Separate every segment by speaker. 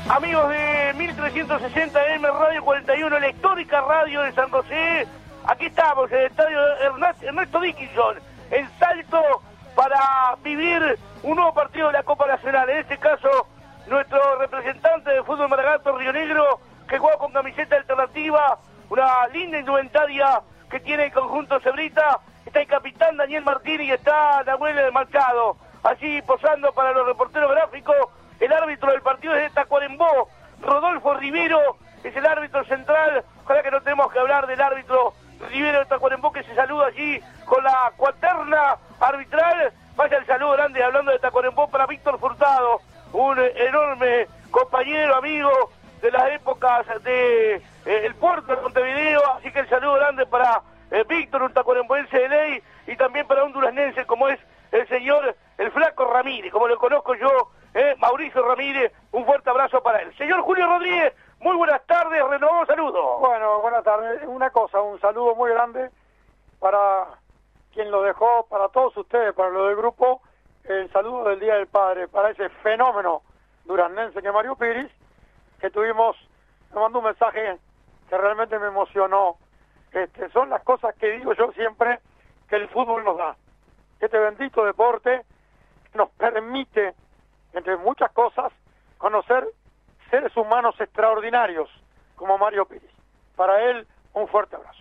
Speaker 1: Amigos de 1360 M Radio 41, la histórica radio de San José, aquí estamos en el estadio Ernesto Dickinson, en Salto, para vivir un nuevo partido de la Copa Nacional. En este caso, nuestro representante de fútbol Maragato, Río Negro, que juega con camiseta alternativa, una linda indumentaria que tiene el conjunto Cebrita. Está el capitán Daniel Martínez y está Nahuel Machado, allí posando para los reporteros gráficos. El árbitro del partido es de Tacuarembó, Rodolfo Rivero, es el árbitro central. Ojalá que no tenemos que hablar del árbitro Rivero de Tacuarembó, que se saluda allí con la cuaterna arbitral. Vaya el saludo grande, hablando de Tacuarembó, para Víctor Furtado, un enorme compañero, amigo de las épocas de el puerto de Montevideo. Así que el saludo grande para Víctor, un tacuaremboense de ley, y también para un duraznense como es el señor, el flaco Ramírez, como lo conozco yo, Mauricio Ramírez. Un fuerte abrazo para él. Señor Julio Rodríguez, muy buenas tardes, renovamos saludos.
Speaker 2: Bueno, buenas tardes. Una cosa, un saludo muy grande para quien lo dejó, para todos ustedes, para lo del grupo, el saludo del Día del Padre, para ese fenómeno duraznense que es Mario Piris, que tuvimos, me mandó un mensaje que realmente me emocionó. Son las cosas que digo yo siempre que el fútbol nos da. Este bendito deporte nos permite, entre muchas cosas, conocer seres humanos extraordinarios como Mario Piris. Para él, un fuerte abrazo.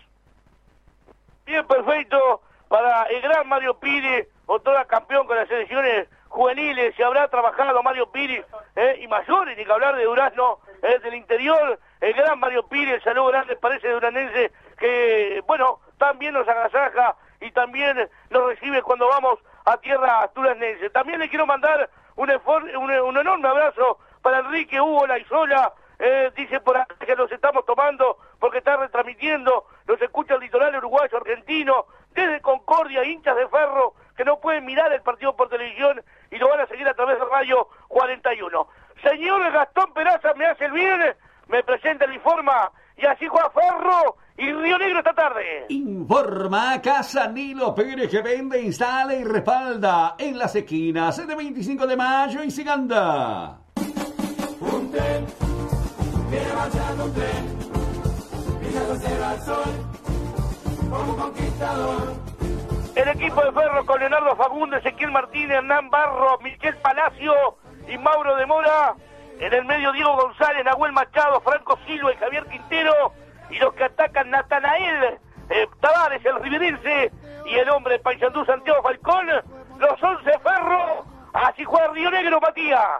Speaker 1: Bien, perfecto. Para el gran Mario Piris, otrora campeón con las selecciones juveniles, se habrá trabajado Mario Piris, y mayores, ni que hablar de Durazno, del interior. El gran Mario Piris, el saludo grande para ese duranense que, bueno, también nos agasaja y también nos recibe cuando vamos a tierra duraznense. También le quiero mandar un enorme abrazo para Enrique Hugo Laizola. Dice por acá que los estamos tomando porque está retransmitiendo, los escucha el litoral uruguayo, argentino, desde Concordia, hinchas de Ferro, que no pueden mirar el partido por televisión y lo van a seguir a través de Radio 41. Señor Gastón Peraza, me hace el bien, me presenta el informa, y así juega Ferro y Río Negro esta tarde.
Speaker 3: Informa Casa Nilo Pérez, que vende, instala y respalda en las esquinas de 25 de mayo y Siganda.
Speaker 4: Un tren, viene marchando un tren, pisándose al sol, como un conquistador.
Speaker 1: El equipo de Ferro con Leonardo Fagundes, Ezequiel Martínez, Hernán Barro, Michel Palacio y Mauro de Mora. En el medio Diego González, Nahuel Machado, Franco Silva y Javier Quintero. Y los que atacan Natanael Tavares, el riverense, y el hombre de Paysandú, Santiago Falcón. Los 11 Ferro. Así juega Río Negro, Matías.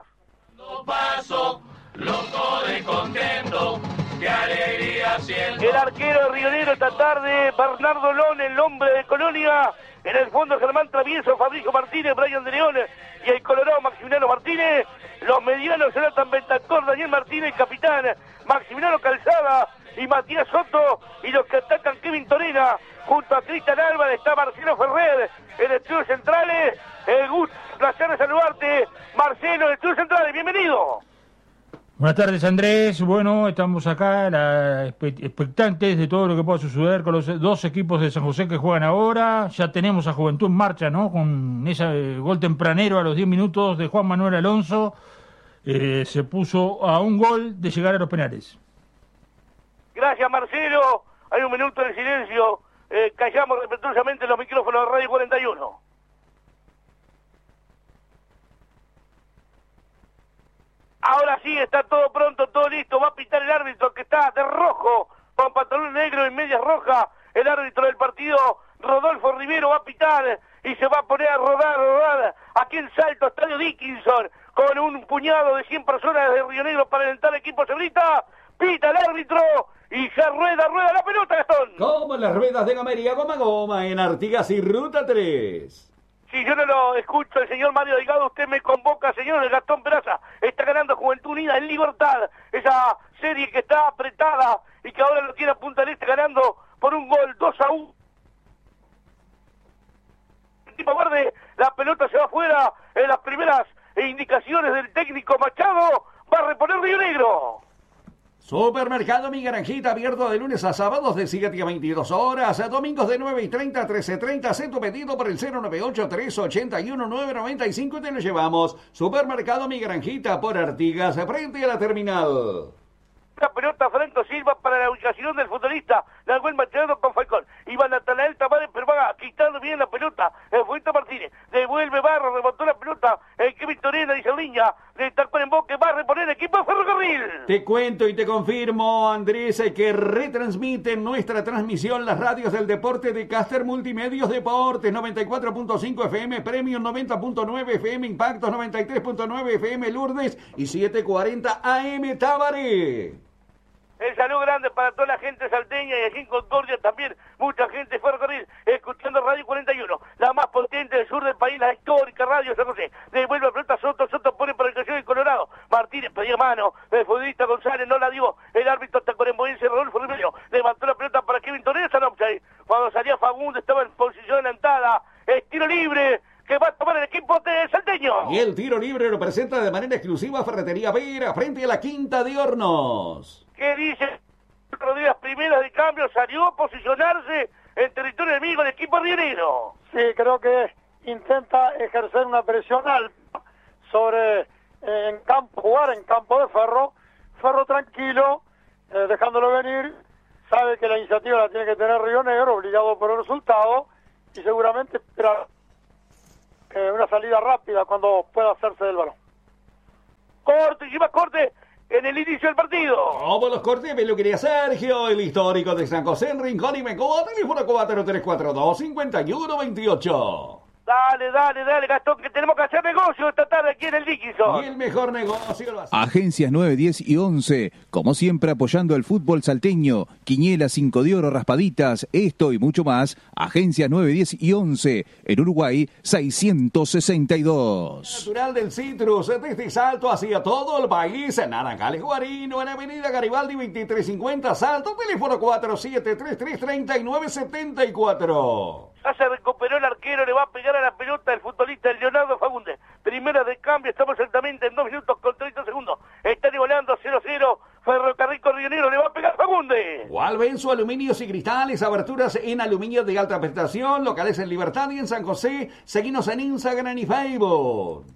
Speaker 4: Paso, loco de contento, qué alegría siento.
Speaker 1: El arquero de Río Negro esta tarde, Bernardo Lón, el hombre de Colonia. En el fondo, Germán Travieso, Fabricio Martínez, Brian de León y el colorado Maximiliano Martínez. Los medianos, Jonathan Bentancor, Daniel Martínez, capitán, Maximiliano Calzada y Matías Soto. Y los que atacan, Kevin Torena, junto a Cristian Álvarez, está Marcelo Ferrer. En el estudio centrales, el gusto, placer de saludarte, Marcelo, en el estudio centrales, bienvenido.
Speaker 5: Buenas tardes, Andrés. Bueno, estamos acá expectantes de todo lo que pueda suceder con los dos equipos de San José que juegan ahora. Ya tenemos a Juventud en marcha, ¿no? Con ese gol tempranero a los 10 minutos de Juan Manuel Alonso. Se puso a un gol de llegar a los penales.
Speaker 1: Gracias, Marcelo. Hay un minuto de silencio. Callamos respetuosamente los micrófonos de Radio 41. Ahora sí, está todo pronto, todo listo. Va a pitar el árbitro, que está de rojo, con pantalón negro y medias rojas. El árbitro del partido, Rodolfo Rivero, va a pitar y se va a poner a rodar aquí en Salto, Estadio Dickinson, con un puñado de 100 personas de Río Negro para alentar al equipo Cebrita. Pita el árbitro y ya rueda la pelota, Gastón.
Speaker 3: Como las ruedas de Gamería, goma en Artigas y Ruta 3.
Speaker 1: Si yo no lo escucho, el señor Mario Delgado, usted me convoca, señor el Gastón Peraza. Está ganando Juventud Unida en Libertad. Esa serie que está apretada y que ahora lo tiene a Punta del Este ganando por un gol, 2-1. El tipo verde, la pelota se va afuera. En las primeras indicaciones del técnico Machado, va a reponer Río Negro.
Speaker 3: Supermercado Mi Granjita, abierto de lunes a sábados de 7 a 22 horas, domingos de 9:30 a 13:30. Haz tu pedido por el 098-381-995 y te lo llevamos. Supermercado Mi Granjita por Artigas, frente a la terminal.
Speaker 1: La pelota Franco Silva para la ubicación del futbolista Nahuel Machado con Falcón. Iba Natanael Tavares, pero va quitando bien la pelota. Fuente Martínez devuelve Barro, rebotó la pelota. Kevin Torena dice Liña, le tacó en boque, va a reponer equipo Ferrocarril.
Speaker 3: Te cuento y te confirmo, Andrés, que retransmiten nuestra transmisión las radios del deporte de Caster Multimedios Deportes, 94.5 FM Premium, 90.9 FM Impactos, 93.9 FM Lourdes y 740 AM Tabaré.
Speaker 1: El saludo grande para toda la gente salteña y aquí en Concordia también, mucha gente Ferrocarril, escuchando Radio 41, la más potente del sur del país, la histórica Radio San José. Devuelve la pelota Soto pone para el cayó de Colorado. Martínez pedía mano, el futbolista González no la dio, el árbitro tacuaremboense Rodolfo Ribeiro levantó la pelota para Kevin Torres, cuando salía Fagundes estaba en posición adelantada, tiro libre, que va a tomar el equipo de Salteño.
Speaker 3: Y el tiro libre lo presenta de manera exclusiva Ferretería Vera, frente a la Quinta de Hornos.
Speaker 1: ¿Qué dice? Rodríguez, primeras de cambio, salió a posicionarse en territorio enemigo del equipo rionero.
Speaker 2: Sí, creo que intenta ejercer una presión alta sobre jugar en campo de Ferro. Ferro tranquilo, dejándolo venir, sabe que la iniciativa la tiene que tener Río Negro, obligado por el resultado, y seguramente espera una salida rápida cuando pueda hacerse del balón.
Speaker 1: Corte, lleva corte en el inicio del partido.
Speaker 3: Como los cortes, me lo quería Sergio, el histórico de San José en Rincón y Mecoa, teléfono 4342-5128.
Speaker 1: Dale, Gastón, que tenemos que hacer negocio esta tarde aquí en el Dickinson.
Speaker 3: Y el mejor negocio lo hace.
Speaker 6: Agencias 9, 10 y 11, como siempre apoyando el fútbol salteño. Quiniela 5 de oro, raspaditas, esto y mucho más. Agencias 9, 10 y 11, en Uruguay 662.
Speaker 3: Natural del Citrus, desde Salto hacia todo el país, en Naranjales Guarino, en Avenida Garibaldi 2350, Salto, teléfono 4733-3974.
Speaker 1: Ya se recuperó el arquero, le va a pegar a la pelota el futbolista Leonardo Fagundes. Primera de cambio, estamos exactamente en 2 minutos con 30 segundos. Está volando 0-0, Ferrocarril Rionero, le va a pegar Fagundes.
Speaker 3: Gualbenzo, aluminios y cristales, aberturas en aluminio de alta prestación, locales en Libertad y en San José. Seguinos en Instagram y Facebook.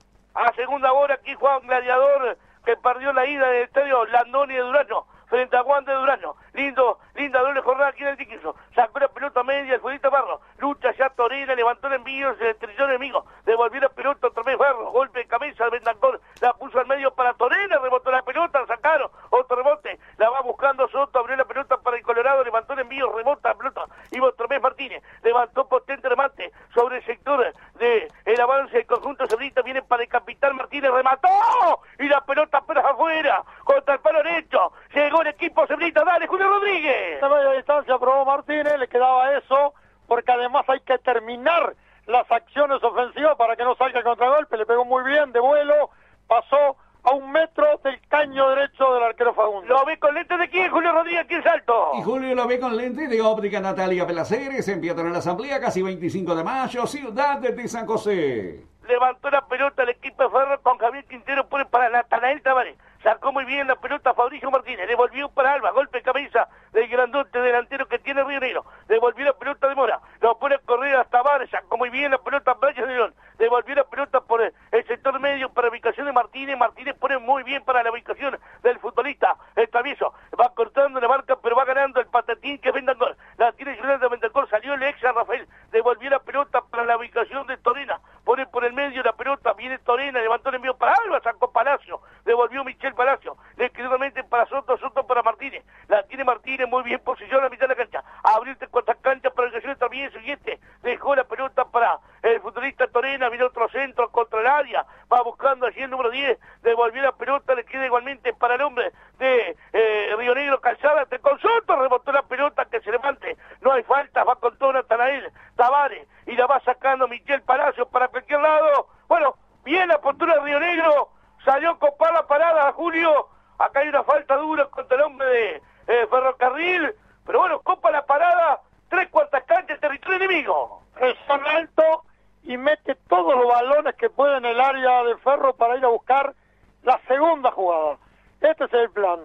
Speaker 1: A segunda hora aquí Juan Gladiador, que perdió la ida del estadio Landoni de Durano, frente a Juan de Durano. Linda doble jornada aquí en el Dickinson. Sacó la pelota media el futbolista Barro. Lucha ya Torena, levantó el envío, se destruyó el enemigo. Devolvió la pelota otra vez Barro. Golpe de cabeza de Bentancor. La puso al medio para Torena, rebotó la pelota, la sacaron. Otro rebote, la va buscando Soto, abrió la pelota para el Colorado, levantó el envío, rebota la pelota. Iba otra vez Martínez, levantó potente remate sobre el sector de el avance del conjunto saudita. Viene para el capitán Martínez, remató y la pelota para afuera, contra el palo derecho. Llegó el equipo saudita, dale Julio Rodríguez.
Speaker 2: De media distancia probó Martínez, le quedaba eso, porque además hay que terminar las acciones ofensivas para que no salga el contragolpe. Le pegó muy bien de vuelo, pasó a 1 metro del caño derecho del arquero Fagundes.
Speaker 1: ¿Lo ve con lentes de quién, Julio Rodríguez, aquí en Salto?
Speaker 3: Y Julio lo ve con lentes de óptica Natalia Pelaceres, en Peatonal Asamblea, casi 25 de mayo, Ciudad de San José.
Speaker 1: Levantó la pelota el equipo de Ferro con Javier Quintero, pone para Natanael Tavares. Sacó muy bien la pelota Fabricio Martínez, devolvió para Alba, golpe de cabeza del grandote delantero que tiene Río Negro. Devolvió la pelota de Mora, lo pone a correr hasta Bar, sacó muy bien la pelota Playa de León. Devolvió la pelota por el sector medio para la ubicación de Martínez. Martínez pone muy bien para la ubicación del futbolista, el travieso. Va cortando la marca, pero va ganando el patatín que es Bentancor. La tiene Julián de Bentancor, salió el ex a Rafael. Devolvió la pelota para la ubicación de Torena. Pone por el medio la pelota, viene Torena, levantó el envío para Alba, sacó Palacio. Devolvió Michel Palacio. Le quedó nuevamente para Soto para Martínez. La tiene Martínez, muy bien posición a la mitad de la cancha. Abrió cuantas canchas para el que travieso y dejó la pelota para el futbolista Torena. Viene otro centro contra el área. Va buscando allí el número 10. Devolvió la pelota, le queda igualmente para el hombre de Río Negro Calzada. Con Soto rebotó la pelota, que se levante. No hay falta, va con todo Natanael Tavares. Y la va sacando Michel Palacio para cualquier lado. Bueno, bien la postura de Río Negro. Salió a copar la parada, Julio. Acá hay una falta dura contra el hombre de Ferrocarril. Pero bueno, copa la parada. 3/4 canchas, territorio enemigo.
Speaker 2: Son alto y mete todos los balones que puede en el área de Ferro para ir a buscar la segunda jugada. Este es el plan.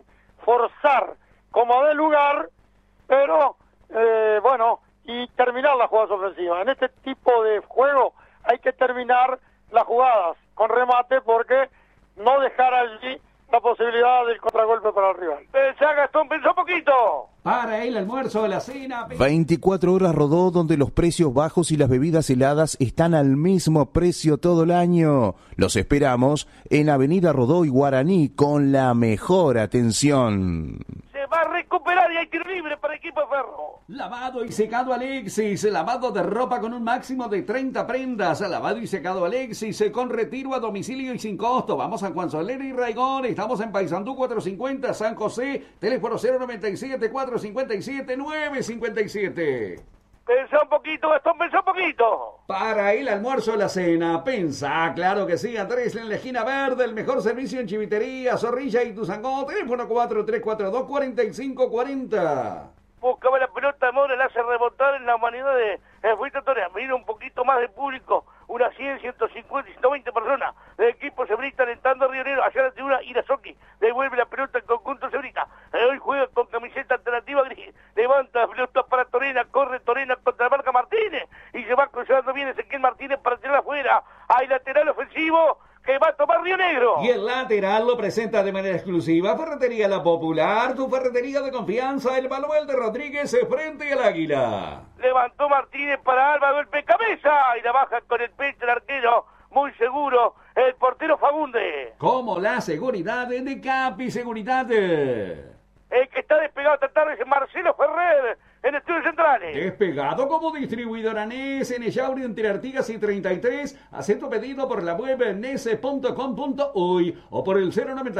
Speaker 2: forzar como de lugar, pero bueno, y terminar las jugadas ofensivas. En este tipo de juego hay que terminar las jugadas con remate, porque no dejar allí la posibilidad del contragolpe para el rival.
Speaker 1: Pensá, Gastón, pensó poquito.
Speaker 3: Para el almuerzo, la cena.
Speaker 7: 24 horas Rodó, donde los precios bajos y las bebidas heladas están al mismo precio todo el año. Los esperamos en Avenida Rodó y Guaraní con la mejor atención.
Speaker 1: Se va a recuperar y hay tiro libre para el equipo de Ferro.
Speaker 3: Lavado y secado Alexis, lavado de ropa con un máximo de 30 prendas, lavado y secado Alexis, con retiro a domicilio y sin costo. Vamos a Juan Soler y Raigón, estamos en Paysandú 450, San José, teléfono 097 457 957.
Speaker 1: Pensá un poquito, Gastón, pensá un poquito.
Speaker 3: Para el almuerzo o la cena, pensá, claro que sí, Andrés, en la esquina verde, el mejor servicio en chivitería, Zorrilla y Tuzangó, teléfono 4342-4540.
Speaker 1: Buscaba la pelota, Mora, la hace rebotar en la humanidad de Fuita Torea. Mira un poquito más de público, unas 100, 150, 120 personas. El equipo Cebrita alentando a Río Negro hacia la tribuna. Irazoki devuelve la pelota al conjunto Cebrita. Hoy juega con camiseta alternativa gris. Levanta la pelota para Torena, corre Torena contra la marca Martínez. Y se va cruzando bien Ezequiel Martínez para tirar afuera. Hay lateral ofensivo que va a tomar Río Negro.
Speaker 3: Y el lateral lo presenta de manera exclusiva Ferretería La Popular, tu ferretería de confianza, el Manuel de Rodríguez frente al Águila.
Speaker 1: Levantó Martínez para Alba, golpe cabeza y la baja con el pecho el arquero, muy seguro, el portero Fagunde.
Speaker 3: Como la seguridad de Capi Seguridad.
Speaker 1: El que está despegado esta tarde es Marcelo Ferrer, en Estudios Centrales.
Speaker 3: Despegado como distribuidor ANES en Echauri entre Artigas y 33. Haz tu pedido por la web nese.com.uy o por el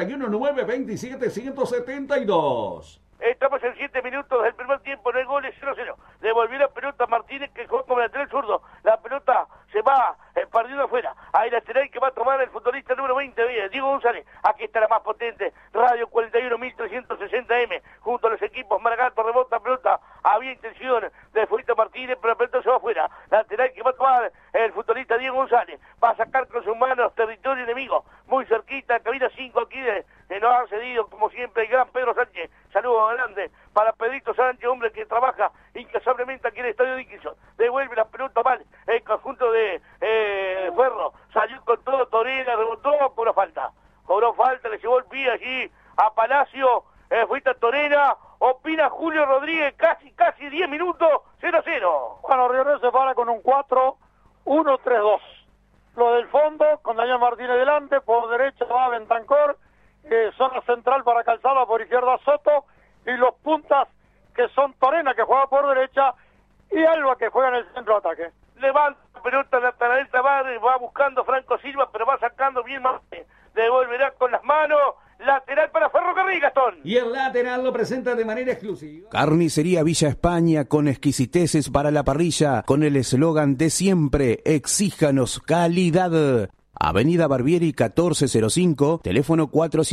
Speaker 3: 091-927-172.
Speaker 1: Estamos en 7 minutos del primer tiempo, en el gol es 0-0. Devolvió la pelota a Martínez, que jugó como lateral zurdo. La pelota se va perdiendo afuera. Hay lateral que va a tomar el futbolista número 20, Diego González. Aquí está la más potente, Radio 41.360M, junto a los equipos Maragato, rebota pelota. Había intención de Fuita Martínez, pero la pelota se va afuera. Lateral que va a tomar el futbolista Diego González. Va a sacar con sus manos territorio enemigo. Muy cerquita, cabina 5 aquí que nos ha cedido, como siempre, el gran Pedro Sánchez. Saludos grande para Pedrito Sánchez, hombre que trabaja incansablemente aquí en el Estadio Dickinson. Devuelve la pelota mal el conjunto de Ferro. Salió con todo Torena, rebotó, cobró falta, le llevó el pie allí a Palacio. Fuita Torena, opina Julio Rodríguez, casi 10 minutos, 0-0.
Speaker 2: Bueno, Río Negro se para con un 4-1-3-2. Lo del fondo, con Daniel Martínez delante, por derecha va Bentancor, zona central para Calzada, por izquierda Soto, y los puntas que son Torena, que juega por derecha, y Alba, que juega en el centro de ataque.
Speaker 1: Levanta la pelota Natanael Tavares, va buscando Franco Silva, pero va sacando bien más. Devolverá con las manos, lateral para Ferrocarril, Gastón.
Speaker 3: Y el lateral lo presenta de manera exclusiva
Speaker 7: Carnicería Villa España, con exquisiteces para la parrilla, con el eslogan de siempre: exíjanos calidad. Avenida Barbieri 1405, teléfono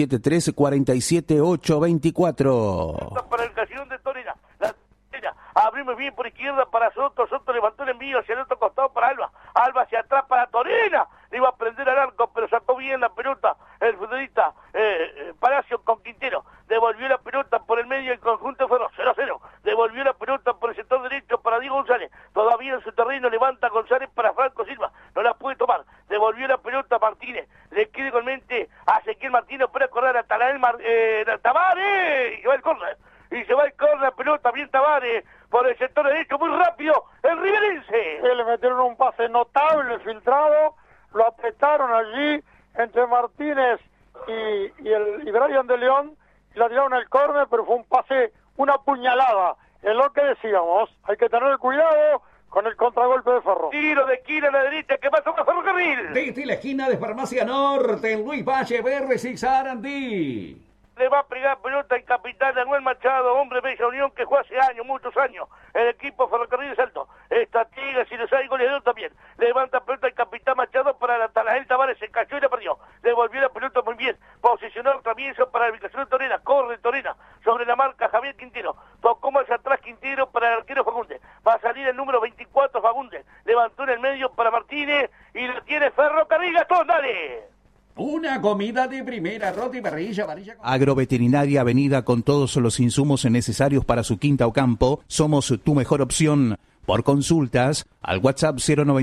Speaker 7: 473-47824.
Speaker 1: Para el Callejón de Torena, abrimos bien por izquierda para Soto, Soto levantó el envío hacia el otro costado para Alba, Alba hacia atrás para Torena, le iba a prender al arco, pero sacó bien la pelota el futbolista Palacio con Quintero, devolvió la pelota por el medio del conjunto Ferro, 0-0, devolvió la pelota por el sector derecho para Diego González, todavía en su terreno levanta González para Franco Silva, no la puede tomar, devolvió la pelota Martínez, le queda igualmente a Ezequiel Martínez para correr a Tavares, y se va el córner. Y se va el córner, la pelota, bien Tavares, por el sector derecho, muy rápido, el riverense.
Speaker 2: Le metieron un pase notable, filtrado, lo apretaron allí entre Martínez y Brian de León, y la tiraron al córner, pero fue un pase, una puñalada. Es lo que decíamos, hay que tener cuidado con el contragolpe de Ferro.
Speaker 1: Tiro de esquina a la derecha, que pasa con Ferrocarril.
Speaker 3: Desde la esquina de Farmacia Norte, Luis Valle, BR6 Sarandí.
Speaker 1: Le va a pegar pelota el capitán Manuel Machado, hombre de Bella Unión, que juega hace años, muchos años, el equipo Ferrocarril de Salto. Estratega, si los hay goleador también. Levanta pelota el capitán Machado para Natanael Tavares, se cayó y la perdió. Devolvió la pelota muy bien. Posicionó el travieso para la ubicación de Torena. Corre Torena sobre la marca Javier Quintero. Tocó más atrás Quintero para el arquero Fagunde. Va a salir el número 24 Fagunde. Levantó en el medio para Martínez y lo tiene Ferrocarril, Gastón, dale.
Speaker 3: Una comida de primera, roti, parrilla.
Speaker 7: Agroveterinaria Avenida, con todos los insumos necesarios para su quinta o campo. Somos tu mejor opción. Por consultas, al WhatsApp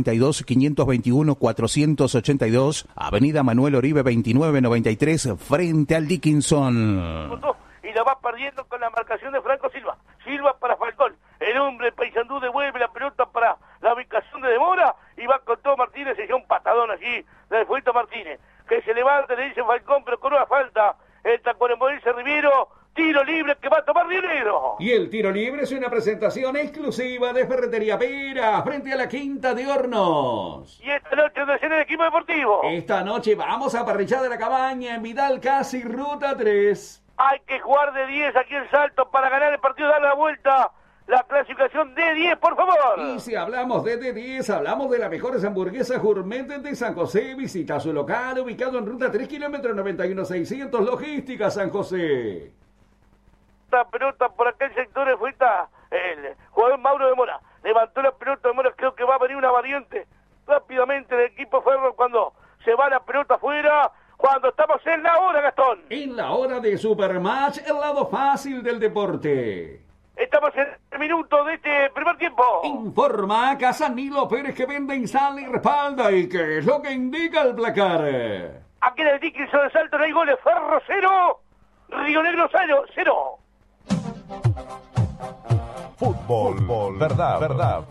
Speaker 7: 092-521-482, Avenida Manuel Oribe 2993, frente al Dickinson.
Speaker 1: Y la va perdiendo con la marcación de Franco Silva. Silva para Falcón. El hombre Paysandú devuelve la pelota para la ubicación de Demora y va con todo Martínez. Se dio un patadón allí del Fuito Martínez. Que se levanta, le dice Falcón, pero con una falta. El tacón en Moisés Riviero. Tiro libre que va a tomar Río Negro.
Speaker 3: Y el tiro libre es una presentación exclusiva de Ferretería Pera, frente a la Quinta de Hornos.
Speaker 1: Y esta noche donde el equipo deportivo.
Speaker 3: Esta noche vamos a Parrillada de la Cabaña en Vidal Casi, Ruta 3.
Speaker 1: Hay que jugar de 10 aquí en Salto para ganar el partido, dar la vuelta. La clasificación de 10, por favor.
Speaker 3: Y si hablamos de D10, hablamos de las mejores hamburguesas gourmet de San José. Visita su local ubicado en Ruta 3, kilómetro 91,600, Logística San José.
Speaker 1: La pelota por aquel sector de Fuita, el jugador Mauro de Mora. Levantó la pelota de Mora, creo que va a venir una variante rápidamente del equipo Ferro cuando se va la pelota afuera. Cuando estamos en la hora, Gastón.
Speaker 3: En la hora de Supermatch, el lado fácil del deporte.
Speaker 1: Estamos en el minuto de este primer tiempo.
Speaker 3: Informa Casanilo Pérez que vende, instala y respalda. ¿Y qué es lo que indica el placar?
Speaker 1: Aquí en el Dickinson de Salto no hay goles. Ferro 0, Río Negro 0.
Speaker 8: Fútbol, verdad.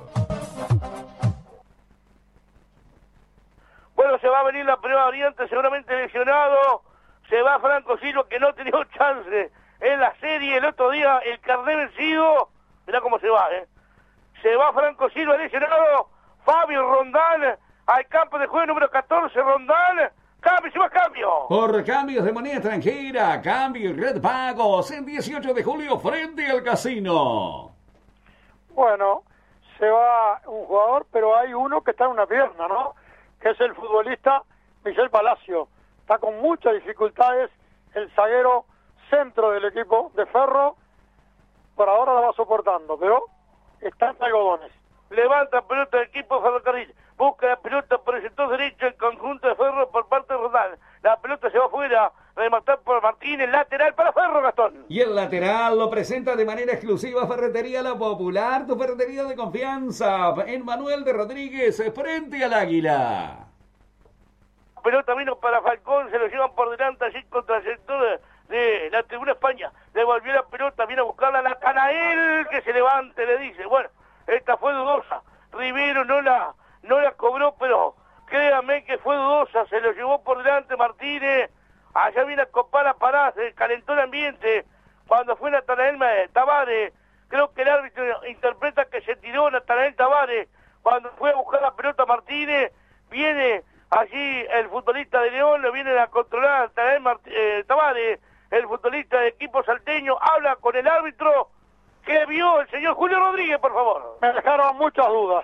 Speaker 1: Bueno, se va a venir la primera variante, seguramente lesionado. Se va Franco Silva, que no tenía chance en la serie. El otro día, el carnet vencido. Mirá cómo se va, Se va Franco Silva lesionado. Fabio Rondán al campo de juego número 14. Rondán. Cambio, se va cambio.
Speaker 3: Por cambios de moneda extranjera, cambio y red pagos en 18 de julio frente al Casino.
Speaker 2: Bueno, se va un jugador, pero hay uno que está en una pierna, ¿no? Que es el futbolista Michel Palacio. Está con muchas dificultades el zaguero centro del equipo de Ferro. Por ahora la va soportando, pero está en algodones.
Speaker 1: Levanta pelota del equipo Ferrocarril. Busca la pelota por el sector derecho, el conjunto de Ferro por parte de Rodal. La pelota se va afuera, rematar por Martínez, lateral para Ferro, Gastón.
Speaker 3: Y el lateral lo presenta de manera exclusiva Ferretería La Popular, tu ferretería de confianza, en Manuel de Rodríguez, frente al Águila.
Speaker 1: La pelota vino para Falcón, se lo llevan por delante allí contra el sector de la tribuna España. Devolvió la pelota, viene a buscarla a Natanael, que se levante, le dice. Bueno, esta fue dudosa. Rivero no la cobró, pero créame que fue dudosa. Se lo llevó por delante Martínez. Allá viene a copar a Pará, se calentó el ambiente. Cuando fue Natanael Tavares, creo que el árbitro interpreta que se tiró Natanael Tavares. Cuando fue a buscar la pelota Martínez, viene allí el futbolista de León, lo vienen a controlar Natanael Tavares, el futbolista de equipo salteño, habla con el árbitro. ¿Qué vio el señor Julio Rodríguez, por favor?
Speaker 2: Me dejaron muchas dudas.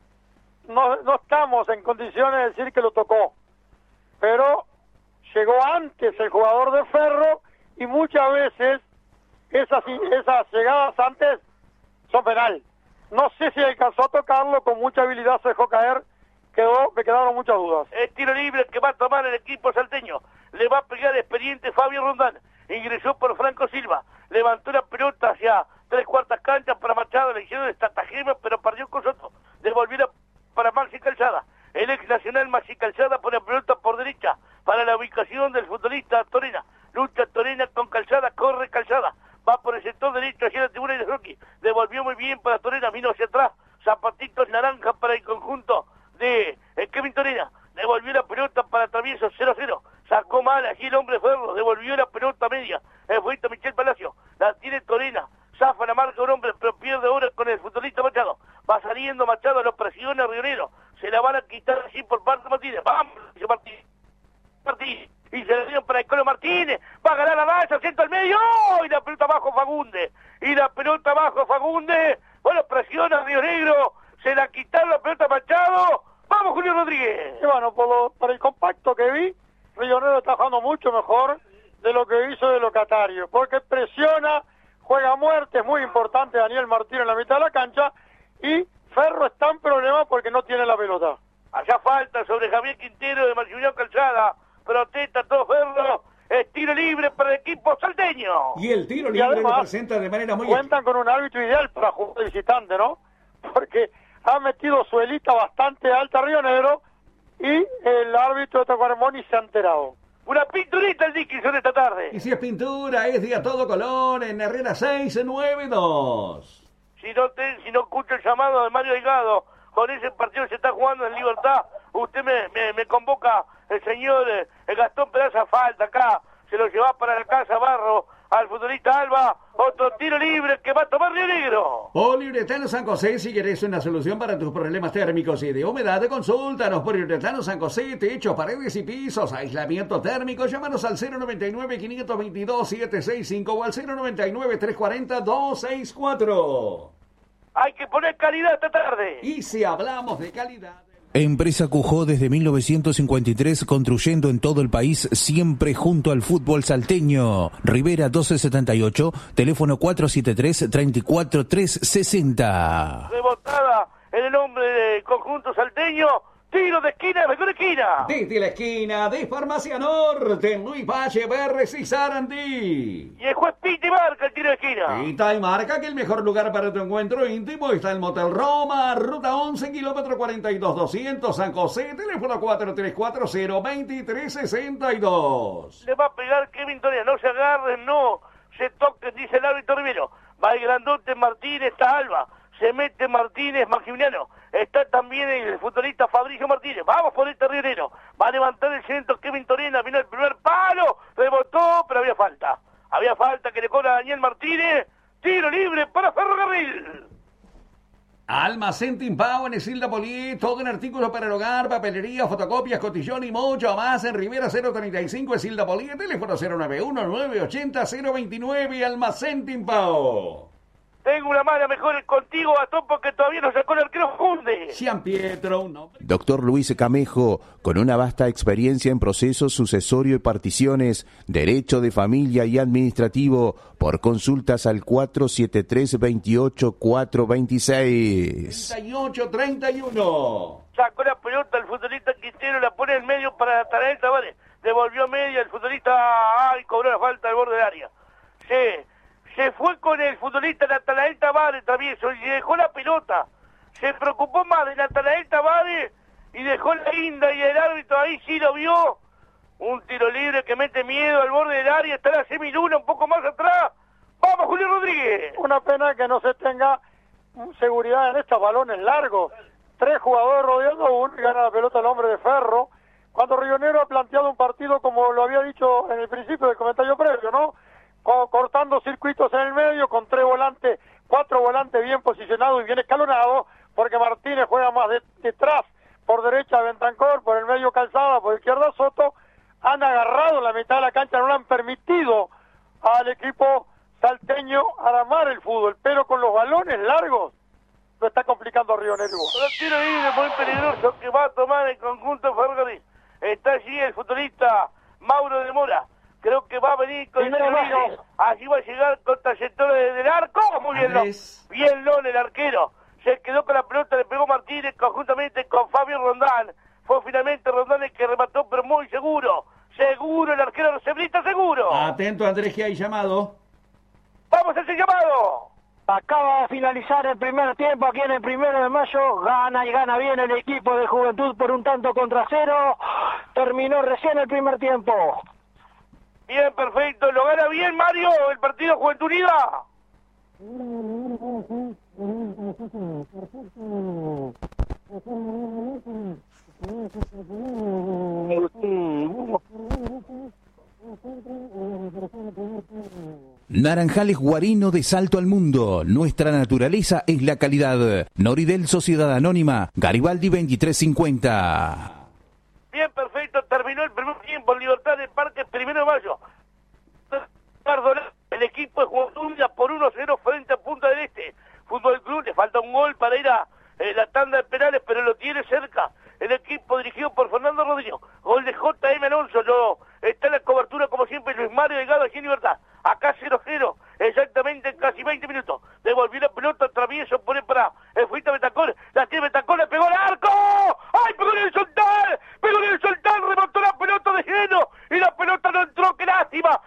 Speaker 2: No estamos en condiciones de decir que lo tocó, pero llegó antes el jugador de Ferro y muchas veces esas llegadas antes son penal. No sé si alcanzó a tocarlo, con mucha habilidad se dejó caer, me quedaron muchas dudas.
Speaker 1: El tiro libre que va a tomar el equipo salteño, le va a pegar el experiente Fabio Rondán, ingresó por Franco Silva, levantó la pelota hacia 3/4 canchas para Machado, le hicieron estratagema, pero perdió con Soto, devolvió para Maxi Calzada, el ex nacional Maxi Calzada pone la pelota por derecha, para la ubicación del futbolista Torena, lucha Torena con Calzada, corre Calzada, va por el sector derecho hacia la tribuna de Rocky, devolvió muy bien para Torena, vino hacia atrás, zapatitos naranja para el conjunto de Kevin Torena, devolvió la pelota para Travieso 0-0, sacó mal allí el hombre Ferro, devolvió la pelota media, el futbolista Michel Palacio, la tiene Torena, zafa la marca un hombre, pero pierde ahora con el futbolista Machado, va saliendo Machado, lo presiona Rionero, se la van a quitar así por parte de Martínez, vamos, Martínez, y se la dieron para el Colo Martínez, va a ganar la base, asiento al medio, y la pelota abajo Fagunde, bueno, presiona Río Negro, se la quitaron la pelota Machado, vamos Julio Rodríguez.
Speaker 2: Y bueno, por el compacto que vi, Río Negro está jugando mucho mejor de lo que hizo de locatario, porque presiona, juega a muerte, es muy importante Daniel Martínez en la mitad de la cancha, y Ferro está en problema porque no tiene la pelota.
Speaker 1: Allá falta sobre Javier Quintero de Marciulián Calzada, protesta todo ferro. Es tiro libre para el equipo salteño.
Speaker 3: Y el tiro
Speaker 2: Y
Speaker 3: libre
Speaker 2: además,
Speaker 3: lo presenta de manera muy...
Speaker 2: cuentan con un árbitro ideal para jugar de visitante, ¿no? Porque ha metido suelita bastante alta Río Negro y el árbitro de Tacuarembó ni se ha enterado.
Speaker 1: Una pinturita el Dickinson esta tarde.
Speaker 3: Y si es pintura, es de a todo color en Herrera 692.
Speaker 1: Si no escucho el llamado de Mario Delgado, con ese partido que se está jugando en Libertad, usted me convoca el señor el Gastón Pedaza falta acá, se lo lleva para la casa Barro, al futbolista Alba, otro tiro libre que va a tomar Río Negro.
Speaker 3: Poliuretano San José, si querés una solución para tus problemas térmicos y de humedad, consúltanos. Poliuretano San José, techos, paredes y pisos, aislamiento térmico, llámanos al 099-522-765 o al 099-340-264.
Speaker 1: Hay que poner calidad esta tarde.
Speaker 3: Y si hablamos de calidad...
Speaker 7: Empresa Cujó desde 1953 construyendo en todo el país, siempre junto al fútbol salteño. Rivera 1278, teléfono 473-34360.
Speaker 1: Rebotada en el nombre del conjunto salteño. Tiro de esquina, mejor esquina.
Speaker 3: Desde la esquina de Farmacia Norte, Luis Valle, Berres y Sarandí.
Speaker 1: Y el juez Piti marca el tiro de esquina.
Speaker 3: Pita y marca que el mejor lugar para tu encuentro íntimo está el Motel Roma, ruta 11, kilómetro 42-200, San José, teléfono 434-023-62.
Speaker 1: Le va a pegar Kevin Toria, no se agarren, no se toquen, dice el árbitro Rivero. Va el grandote Martínez, está Alba. Se mete Martínez, Maximiliano. Está también el futbolista Fabricio Martínez. Vamos por este Río Negro. Va a levantar el centro Kevin Torena. Vino el primer palo. Rebotó, pero había falta. Había falta que le cobra Daniel Martínez. Tiro libre para Ferrocarril.
Speaker 3: Almacén Timpao en Isilda Polié, todo en artículos para el hogar, papelería, fotocopias, cotillón y mucho más en Rivera 035, Isilda Polié, teléfono 091-980-029, Almacén Timpao.
Speaker 1: Tengo una mala mejor contigo, Gastón, porque todavía no sacó el arquero Funde.
Speaker 3: Gian Pietro, un nombre.
Speaker 7: Doctor Luis Camejo, con una vasta experiencia en procesos sucesorio y particiones, derecho de familia y administrativo, por consultas al 473-28-426.
Speaker 3: 38-31.
Speaker 1: Sacó la pelota el futbolista Quintero, la pone en medio para Natanael Tavares. Devolvió media el futbolista, cobró la falta al borde del área. Se fue con el futbolista Natanael Tavares también, y dejó la pelota. Se preocupó más de Natanael Tavares y dejó la guinda, y el árbitro ahí sí lo vio. Un tiro libre que mete miedo al borde del área, está la semiluna un poco más atrás. ¡Vamos, Julio Rodríguez!
Speaker 2: Una pena que no se tenga seguridad en estos balones largos. 3 jugadores rodeando uno y gana la pelota el hombre de Ferro. Cuando Río Negro ha planteado un partido como lo había dicho en el principio del comentario previo, ¿no? Cortando circuitos en el medio con 3 volantes, 4 volantes bien posicionados y bien escalonados, porque Martínez juega más detrás, por derecha Bentancor, por el medio Calzada, por izquierda Soto. Han agarrado la mitad de la cancha, no le han permitido al equipo salteño armar el fútbol, pero con los balones largos lo está complicando a Río Negro.
Speaker 1: Un tiro libre muy peligroso que va a tomar el conjunto Ferrocarril. Está allí el futbolista Mauro de Mora. Creo que va a venir con el tiro libre. Allí va a llegar con trayectoria del arco. Muy bien, bien Lon, el arquero. Se quedó con la pelota, le pegó Martínez conjuntamente con Fabio Rondán. Fue finalmente Rondán el que remató, pero muy seguro. Seguro, el arquero Cebrita, seguro.
Speaker 3: Atento, Andrés, que hay llamado.
Speaker 1: ¡Vamos a ese llamado!
Speaker 9: Acaba de finalizar el primer tiempo aquí en el 1 de mayo. Gana y gana bien el equipo de Juventud por un tanto contra 0. Terminó recién el primer tiempo.
Speaker 1: Bien, perfecto. ¿Lo gana bien, Mario, el partido Juventud Unida?
Speaker 7: Naranjales Guarino de Salto al Mundo. Nuestra naturaleza es la calidad. Noridel Sociedad Anónima, Garibaldi 2350.
Speaker 1: Bien, perfecto. Terminó el primer tiempo en Libertad del Parque 1 de mayo. El equipo de Juventud por 1-0 frente a Punta del Este. Fútbol Club, le falta un gol para ir a la tanda de penales, pero lo tiene cerca. El equipo dirigido por Fernando Rodríguez. Gol de J.M. Alonso. Está en la cobertura, como siempre, Luis Mario Delgado aquí en Libertad. Acá 0-0, exactamente en casi 20 minutos. Devolvió la pelota, travieso, pone para el fuita Betancor. La tiene Betancor, le pegó al arco. ¡Ay, pegó en el soltar! ¡Pegó en el soltar! ¡Rebotó la pelota de Geno!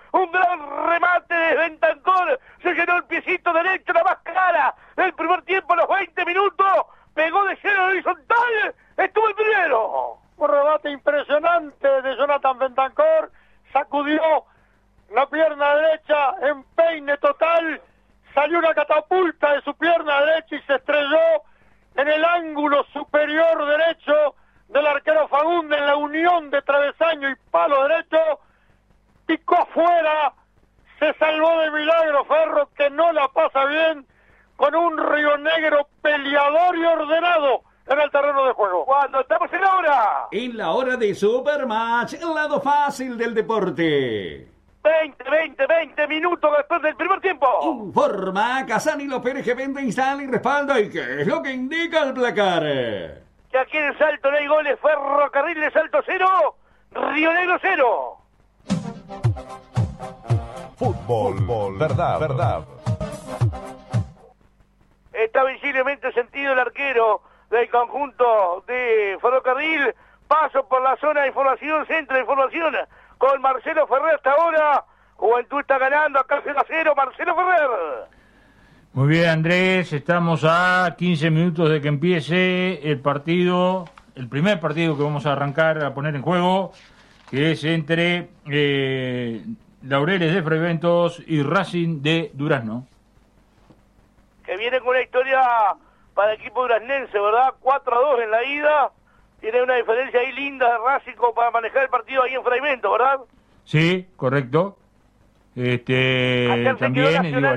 Speaker 1: Un gran remate de Bentancur. Se llenó el piecito derecho, la más clara del primer tiempo a los 20 minutos. Pegó de cero horizontal. Estuvo el primero.
Speaker 2: Un remate impresionante de Jonathan Bentancur. Sacudió la pierna derecha en peine total. Salió una catapulta de su pierna derecha y se estrelló en el ángulo superior derecho del arquero Fagundes, en la unión de travesaño y palo derecho. Picó afuera, se salvó de milagro Ferro, que no la pasa bien, con un Río Negro peleador y ordenado en el terreno de juego.
Speaker 1: Cuando estamos en la hora.
Speaker 3: En la hora de Supermatch, el lado fácil del deporte.
Speaker 1: 20 minutos después del primer tiempo.
Speaker 3: Informa Casani López, que vende, instala y respalda. ¿Y qué es lo que indica el placar?
Speaker 1: Que aquí en Salto no hay goles. Ferrocarril de Salto 0, Río Negro 0.
Speaker 8: Fútbol, verdad.
Speaker 1: Está visiblemente sentido el arquero del conjunto de Ferrocarril. Paso por la zona de información, centro de información, con Marcelo Ferrer hasta ahora. Juventud está ganando acá 0-0, Marcelo Ferrer.
Speaker 5: Muy bien, Andrés, estamos a 15 minutos de que empiece el partido, el primer partido que vamos a arrancar a poner en juego, que es entre Laureles de Fraiventos y Racing de Durazno.
Speaker 1: Que viene con una historia para el equipo duraznense, ¿verdad? 4-2 en la ida. Tiene una diferencia ahí linda de Racing para manejar el partido ahí en Fraiventos, ¿verdad?
Speaker 5: Sí, correcto. También, digo,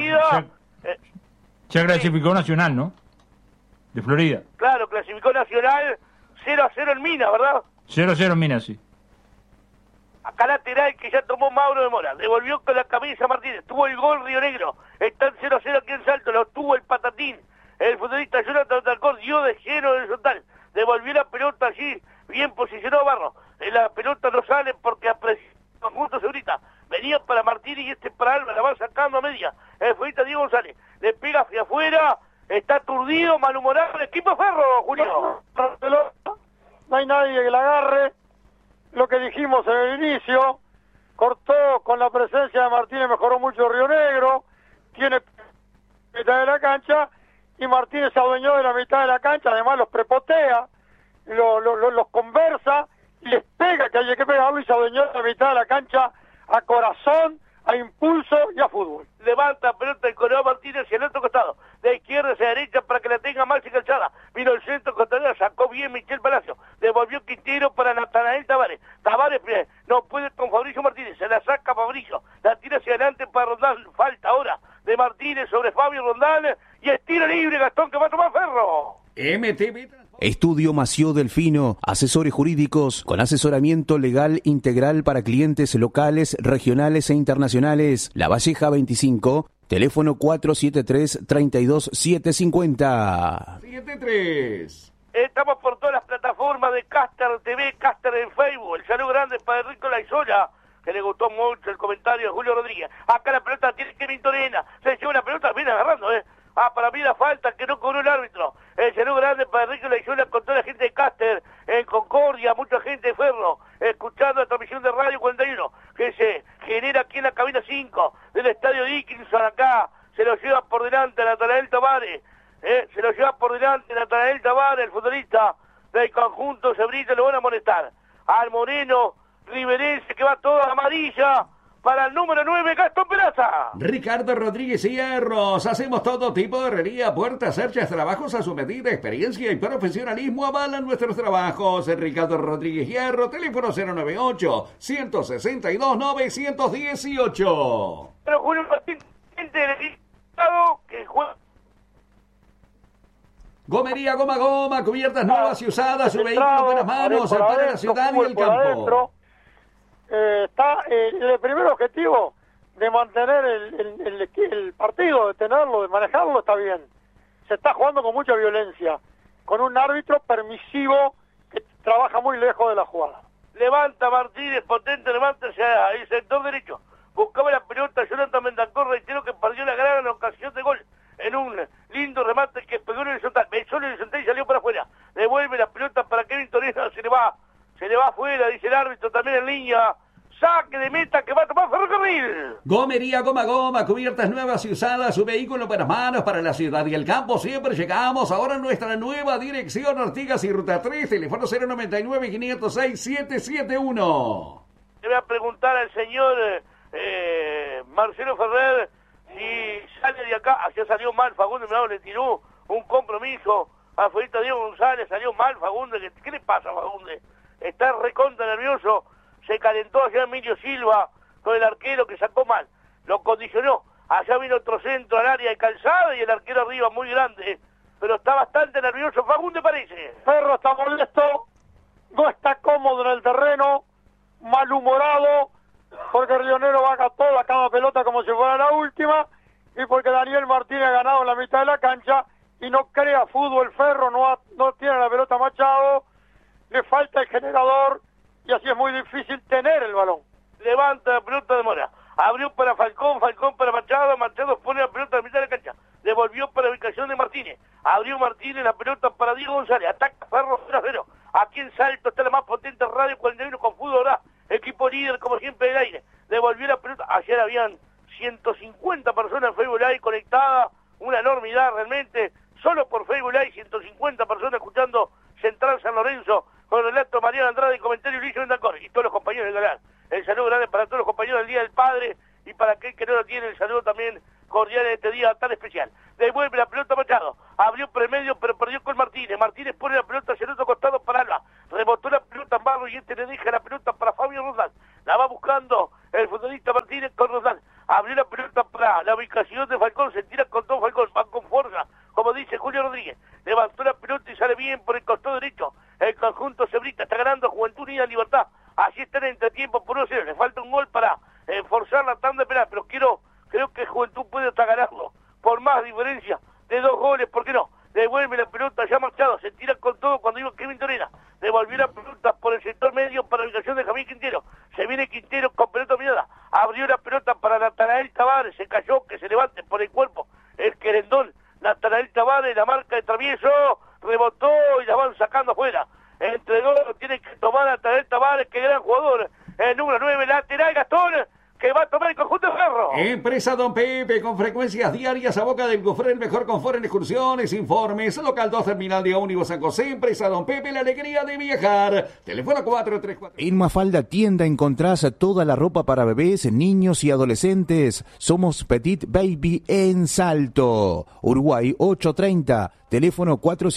Speaker 5: ya clasificó Nacional, ¿no? De Florida.
Speaker 1: Claro, clasificó Nacional 0-0 en Minas, ¿verdad?
Speaker 5: 0-0 en Minas, sí.
Speaker 1: Acá lateral que ya tomó Mauro de Mora. Devolvió con la camisa Martínez. Tuvo el gol Río Negro. Está en 0-0 aquí en Salto. Lo tuvo el Patatín. El futbolista Jonathan Bentancur dio de lleno horizontal. Devolvió la pelota allí. Bien posicionado Barro. La pelota no sale porque apreció juntos ahorita. Venía para Martínez y para Alba. La van sacando a media. El futbolista Diego González. Le pega hacia afuera. Está aturdido, malhumorado el equipo Ferro, Julio.
Speaker 2: No hay nadie que la agarre. Lo que dijimos en el inicio, cortó con la presencia de Martínez, mejoró mucho Río Negro, tiene mitad de la cancha, y Martínez se adueñó de la mitad de la cancha, además los prepotea, los conversa, y les pega, que hay que pegarlo, y se adueñó de la mitad de la cancha a corazón, a impulso y a fútbol.
Speaker 1: Levanta pelota el Coronel Martínez hacia el otro costado, de izquierda hacia derecha para que la tenga Maxi Calzada. Vino el centro Costanera, sacó bien Michel Palacio, devolvió Quintero para Natanael Tavares. Tavares no puede con Fabricio Martínez, se la saca Fabricio, la tira hacia adelante para Rondán. Falta ahora de Martínez sobre Fabio Rondán y estilo libre Gastón que va a tomar Ferro.
Speaker 3: MTV.
Speaker 7: Estudio Mació Delfino, asesores jurídicos con asesoramiento legal integral para clientes locales, regionales e internacionales. La Valleja 25, teléfono 473-32750.
Speaker 3: 73.
Speaker 1: Estamos por todas las plataformas de Caster TV, Caster en Facebook. El saludo grande para Enrico Laizola, que le gustó mucho el comentario de Julio Rodríguez. Acá la pelota tiene que Vintorena. Se lleva una pelota, viene agarrando, para mí la falta que no cobró el árbitro. El saludo grande para Enrique Laizola con toda la gente de Caster, en Concordia, mucha gente de Ferro, escuchando la transmisión de Radio 41, que se genera aquí en la cabina 5 del Estadio Dickinson. Acá se lo lleva por delante Natanael Tavares, se lo lleva por delante Natanael Tavares, el futbolista del conjunto Cebrito. Lo van a molestar al Moreno Riverense, que va toda amarilla para el número 9, Gastón Peraza.
Speaker 3: Ricardo Rodríguez Hierros. Hacemos todo tipo de herrería, puertas, cerchas, trabajos a su medida. Experiencia y profesionalismo avalan nuestros trabajos. Ricardo Rodríguez Hierro, teléfono 098-162-918.
Speaker 1: Pero Julio Martín, gente del Estado que juega.
Speaker 3: Gomería Goma, cubiertas nuevas y usadas, su vehículo en buenas manos, para la ciudad y el campo.
Speaker 2: Está el primer objetivo de mantener el partido, de tenerlo, de manejarlo, está bien. Se está jugando con mucha violencia, con un árbitro permisivo que trabaja muy lejos de la jugada.
Speaker 1: Levanta Martínez, potente, levanta hacia el sector derecho. Buscaba la pelota Jonathan Bentancur, reitero que perdió la gran ocasión de gol en un lindo remate que pegó en el horizontal. Besó en el horizontal y salió para afuera. Devuelve la pelota para Kevin Torena, se le va afuera, dice el árbitro también en línea. Saque de meta que va a tomar Ferrocarril.
Speaker 3: Gomería Goma, cubiertas nuevas y usadas, su vehículo para manos, para la ciudad y el campo. Siempre llegamos. Ahora en nuestra nueva dirección, Artigas y Ruta 3, teléfono 099-506-771.
Speaker 1: Le voy a preguntar al señor Marcelo Ferrer si sale de acá. Ya salió mal Fagundes, le tiró un compromiso a Felipe Diego González, salió mal Fagundes. ¿Qué le pasa a Fagundes? Está recontra nervioso, se calentó allá Emilio Silva con el arquero que sacó mal, lo condicionó. Allá vino otro centro al área de Calzada y el arquero arriba muy grande, pero está bastante nervioso Fagundes, parece.
Speaker 2: Ferro está molesto, no está cómodo en el terreno, malhumorado, porque Rionero baja toda cada pelota como si fuera la última, y porque Daniel Martínez ha ganado en la mitad de la cancha y no crea fútbol. Ferro no tiene la pelota Machado, le falta el generador y así es muy difícil tener el balón.
Speaker 1: Levanta la pelota de Mora, abrió para Falcón para Machado pone la pelota en la mitad de la cancha, devolvió para la ubicación de Martínez, abrió Martínez la pelota para Diego González, ataca Ferro 0-0, aquí en Salto está la más potente Radio 41 con fútbol, ahora equipo líder como siempre del aire, devolvió la pelota. Ayer habían 150 personas en Facebook Live conectadas, una enormidad realmente, solo por Facebook Live 150 personas escuchando Central San Lorenzo con el relato Mariano Andrade y comentario Luis Vendancor y todos los compañeros del canal. El saludo grande para todos los compañeros del Día del Padre y para aquel que no lo tiene, el saludo también cordial en este día tan especial. Devuelve la pelota Machado, abrió por el medio pero perdió con Martínez. Martínez pone la pelota hacia el otro costado para Alba, rebotó la pelota en Barro y le deja la pelota para Fabio Roldán. La va buscando el futbolista Martínez con Roldán. Abrió la pelota para la ubicación de Falcón, se tira con todo Falcón, va con fuerza, como dice Julio Rodríguez. Levantó la pelota y sale bien por el costado derecho. El conjunto Cebrita está ganando Juventud Unida Libertad. Así está en entretiempo por 1-0. Le falta un gol para forzar la tanda penal, pero creo que Juventud puede hasta ganarlo por más diferencia de 2 goles, ¿por qué no? Devuelve la pelota ya Machado, se tira con todo cuando iba Kevin Torena, devolvió la pelota por el sector medio para la ubicación de Javier Quintero, se viene Quintero con pelota mirada, abrió la pelota para Natanael Tavares, se cayó, que se levante por el cuerpo el querendón, Natanael Tavares, la marca de travieso, rebotó y la van sacando afuera. Entre dos tiene que tomar a Natanael Tavares, que gran jugador, el número 9, lateral Gastón, que va a tomar el conjunto de Ferro.
Speaker 3: Empresa Don Pepe, con frecuencias diarias a Boca del Gufré, el mejor confort en excursiones, informes, local 2, terminal de ómnibus San José. Empresa Don Pepe, la alegría de viajar. Teléfono 434.
Speaker 7: En Mafalda Tienda encontrás toda la ropa para bebés, niños y adolescentes. Somos Petit Baby en Salto. Uruguay 830, teléfono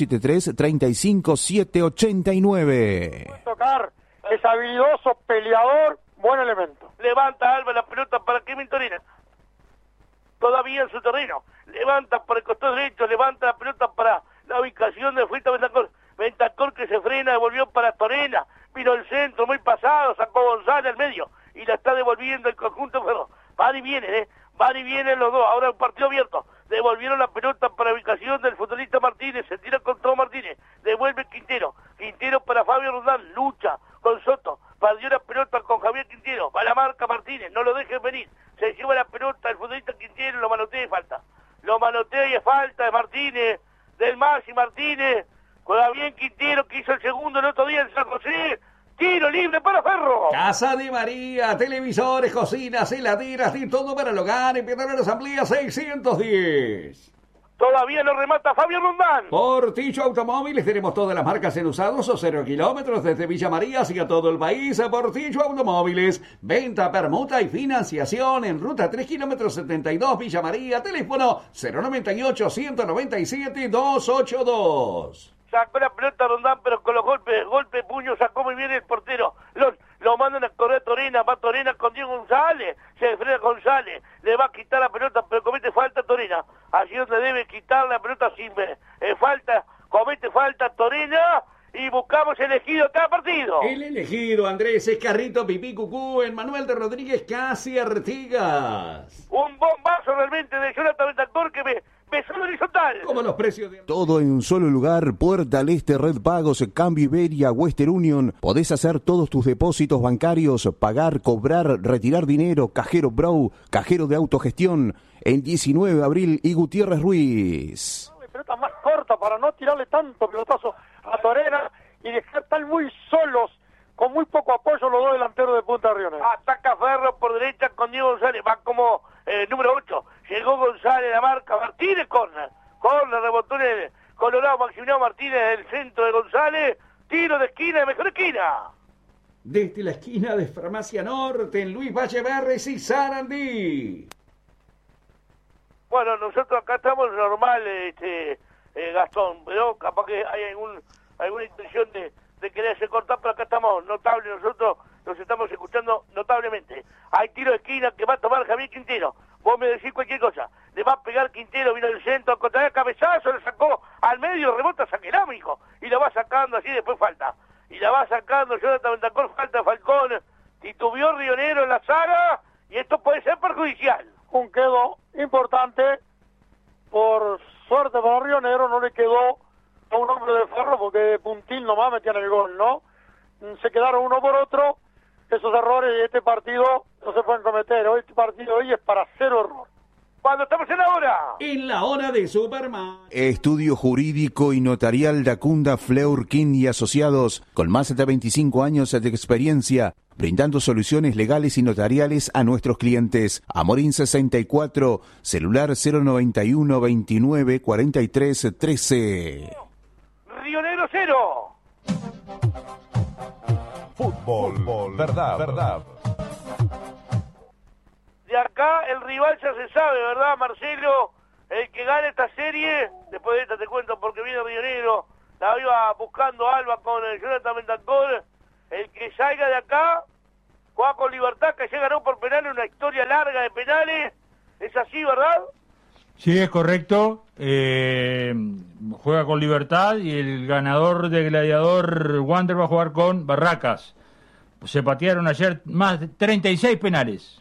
Speaker 7: 473-35789.
Speaker 2: Tocar, es habilidoso, peleador, buen elemento.
Speaker 1: Levanta Alba la pelota para Kevin Torena, todavía en su terreno, levanta por el costado derecho, levanta la pelota para la ubicación de Fuita Ventacor que se frena, devolvió para Torena, vino el centro muy pasado, sacó González al medio y la está devolviendo el conjunto Ferro. Van y vienen los dos, ahora un partido abierto, devolvieron la pelota para la ubicación del futbolista Martínez, se tira con todo Martínez, devuelve Quintero para Fabio Roldán, lucha con Soto, perdió la pelota con Javier Quintero, va la marca Martínez, no lo dejen venir, se lleva la pelota el futbolista Quintero, lo manotea y falta de Martínez, del Masi Martínez, juega bien Quintero que hizo el segundo el otro día en San José, tiro libre para Ferro.
Speaker 3: Casa de María, televisores, cocinas, heladeras, y todo para el hogar, empieza la asamblea 610.
Speaker 1: Todavía no remata Fabio Roldán.
Speaker 3: Portillo Automóviles, tenemos todas las marcas en usados o 0 kilómetros desde Villa María hacia todo el país. Portillo Automóviles, venta, permuta y financiación en ruta 3 kilómetros 72 Villa María, teléfono 098-197-282.
Speaker 1: Sacó la pelota Roldán, pero con los golpe puño sacó muy bien el portero. Lo mandan a correr Torena, va Torena con Diego González, se frena González, le va a quitar la pelota, pero comete falta Torena. Allí donde debe quitar la pelota sin comete falta Torena y buscamos elegido cada partido.
Speaker 3: El elegido, Andrés, es Carrito Pipí Cucú, en Manuel de Rodríguez Casi Artigas.
Speaker 1: Un bombazo realmente de Jonathan Ventacor que me besó horizontal.
Speaker 3: Como los precios de...
Speaker 7: Todo en un solo lugar, Puerta al Este, Red Pagos, Cambio Iberia, Western Union. Podés hacer todos tus depósitos bancarios, pagar, cobrar, retirar dinero, Cajero Bro, cajero de autogestión, en 19 de abril y Gutiérrez Ruiz.
Speaker 2: Pelota más corta para no tirarle tanto pelotazo a Torena y dejar tan muy solos con muy poco apoyo los dos delanteros de Punta de Río Negro.
Speaker 1: Ataca Ferro por derecha con Diego González, va como número 8. Llegó González, la marca Martínez, corner, rebotó en el Colorado Maximiliano Martínez del centro de González, tiro de esquina, de mejor esquina.
Speaker 3: Desde la esquina de Farmacia Norte, en Luis Valleverres y Sarandí.
Speaker 1: Bueno, nosotros acá estamos normal, Gastón, pero capaz que hay alguna intención de quererse cortar, pero acá estamos notables, nosotros nos estamos escuchando notablemente. Hay tiro de esquina que va a tomar Javier Quintero. Vos me decís cualquier cosa, le va a pegar Quintero, vino del centro, contra el cabezazo, le sacó al medio, rebota Saquelámico, y la va sacando así, después falta. Y la va sacando Jonathan Bentancor, falta Falcón, titubeó Rionero en la saga, y esto puede ser perjudicial.
Speaker 2: Un quedo importante, por suerte para Río Negro no le quedó a un hombre de Ferro, porque de puntín nomás metían el gol, ¿no? Se quedaron uno por otro, esos errores de este partido no se pueden cometer. Este partido hoy es para cero error.
Speaker 1: Cuando estamos en la hora.
Speaker 3: En la hora de Superman.
Speaker 7: Estudio jurídico y notarial Dacunda Fleurkin y Asociados, con más de 25 años de experiencia, brindando soluciones legales y notariales a nuestros clientes. Amorín 64, celular 091 29 43 13.
Speaker 1: Río Negro 0.
Speaker 8: Fútbol, verdad.
Speaker 1: De acá el rival ya se sabe, ¿verdad, Marcelo? El que gane esta serie, después de esta te cuento porque viene Río Negro, la iba buscando Alba con el Jonathan Bentancor. El que salga de acá juega con Libertad, que ya ganó por penales, una historia larga de penales. ¿Es así, verdad?
Speaker 5: Sí, es correcto. Juega con Libertad y el ganador de Gladiador Wander va a jugar con Barracas. Se patearon ayer más de 36 penales.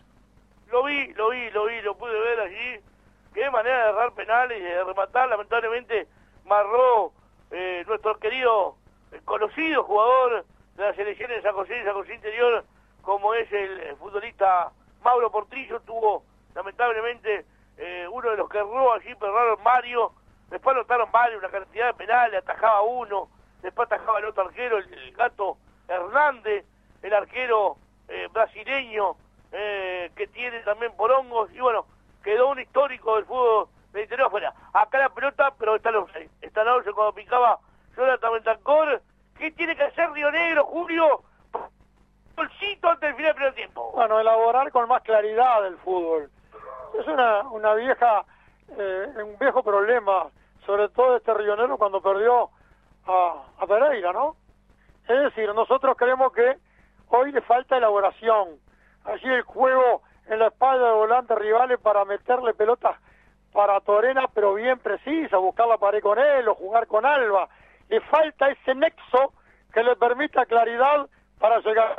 Speaker 1: Lo pude ver allí. Qué manera de errar penales y de rematar. Lamentablemente, Marró, nuestro querido, conocido jugador de las selecciones de San José y San José Interior, como es el futbolista Mauro Portillo, tuvo lamentablemente uno de los que erró allí, pero erraron Mario. Después anotaron varios, una cantidad de penales, atajaba uno, después atajaba el otro arquero, el Gato Hernández, el arquero brasileño, que tiene también por hongos, y bueno, quedó un histórico del fútbol del interior afuera. Acá la pelota, pero está en la cuando picaba Jonathan Bentancor. ¿Qué tiene que hacer Río Negro, Julio? Bolsito antes del final del primer tiempo.
Speaker 2: Bueno, elaborar con más claridad el fútbol. Es una vieja, un viejo problema, sobre todo este Río Negro cuando perdió a Pereira, ¿no? Es decir, nosotros creemos que hoy le falta elaboración. Allí el juego en la espalda de volantes rivales para meterle pelotas para Torena, pero bien precisa, buscar la pared con él o jugar con Alba. Le falta ese nexo que le permita claridad para llegar.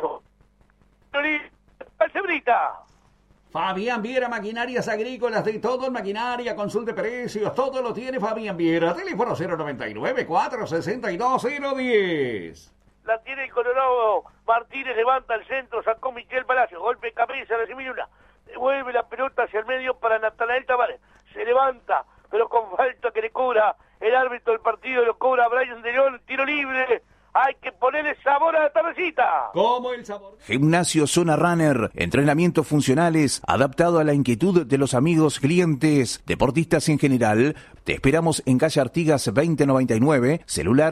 Speaker 1: ¡Cebrita!
Speaker 3: Fabián Viera, maquinarias agrícolas de todo en maquinaria, consulte precios, todo lo tiene Fabián Viera. Teléfono 099-462-010.
Speaker 1: La tiene el Colorado Martínez, levanta el centro, sacó Miquel Palacio, golpe de cabeza, recibe una, devuelve la pelota hacia el medio para Natanael Tavares, se levanta, pero con falta que le cobra el árbitro del partido, lo cobra Brian de León, tiro libre. Hay que ponerle sabor a la tardecita.
Speaker 3: ¿Cómo el sabor?
Speaker 7: Gimnasio Zona Runner, entrenamientos funcionales, adaptado a la inquietud de los amigos, clientes, deportistas en general. Te esperamos en calle Artigas 2099, celular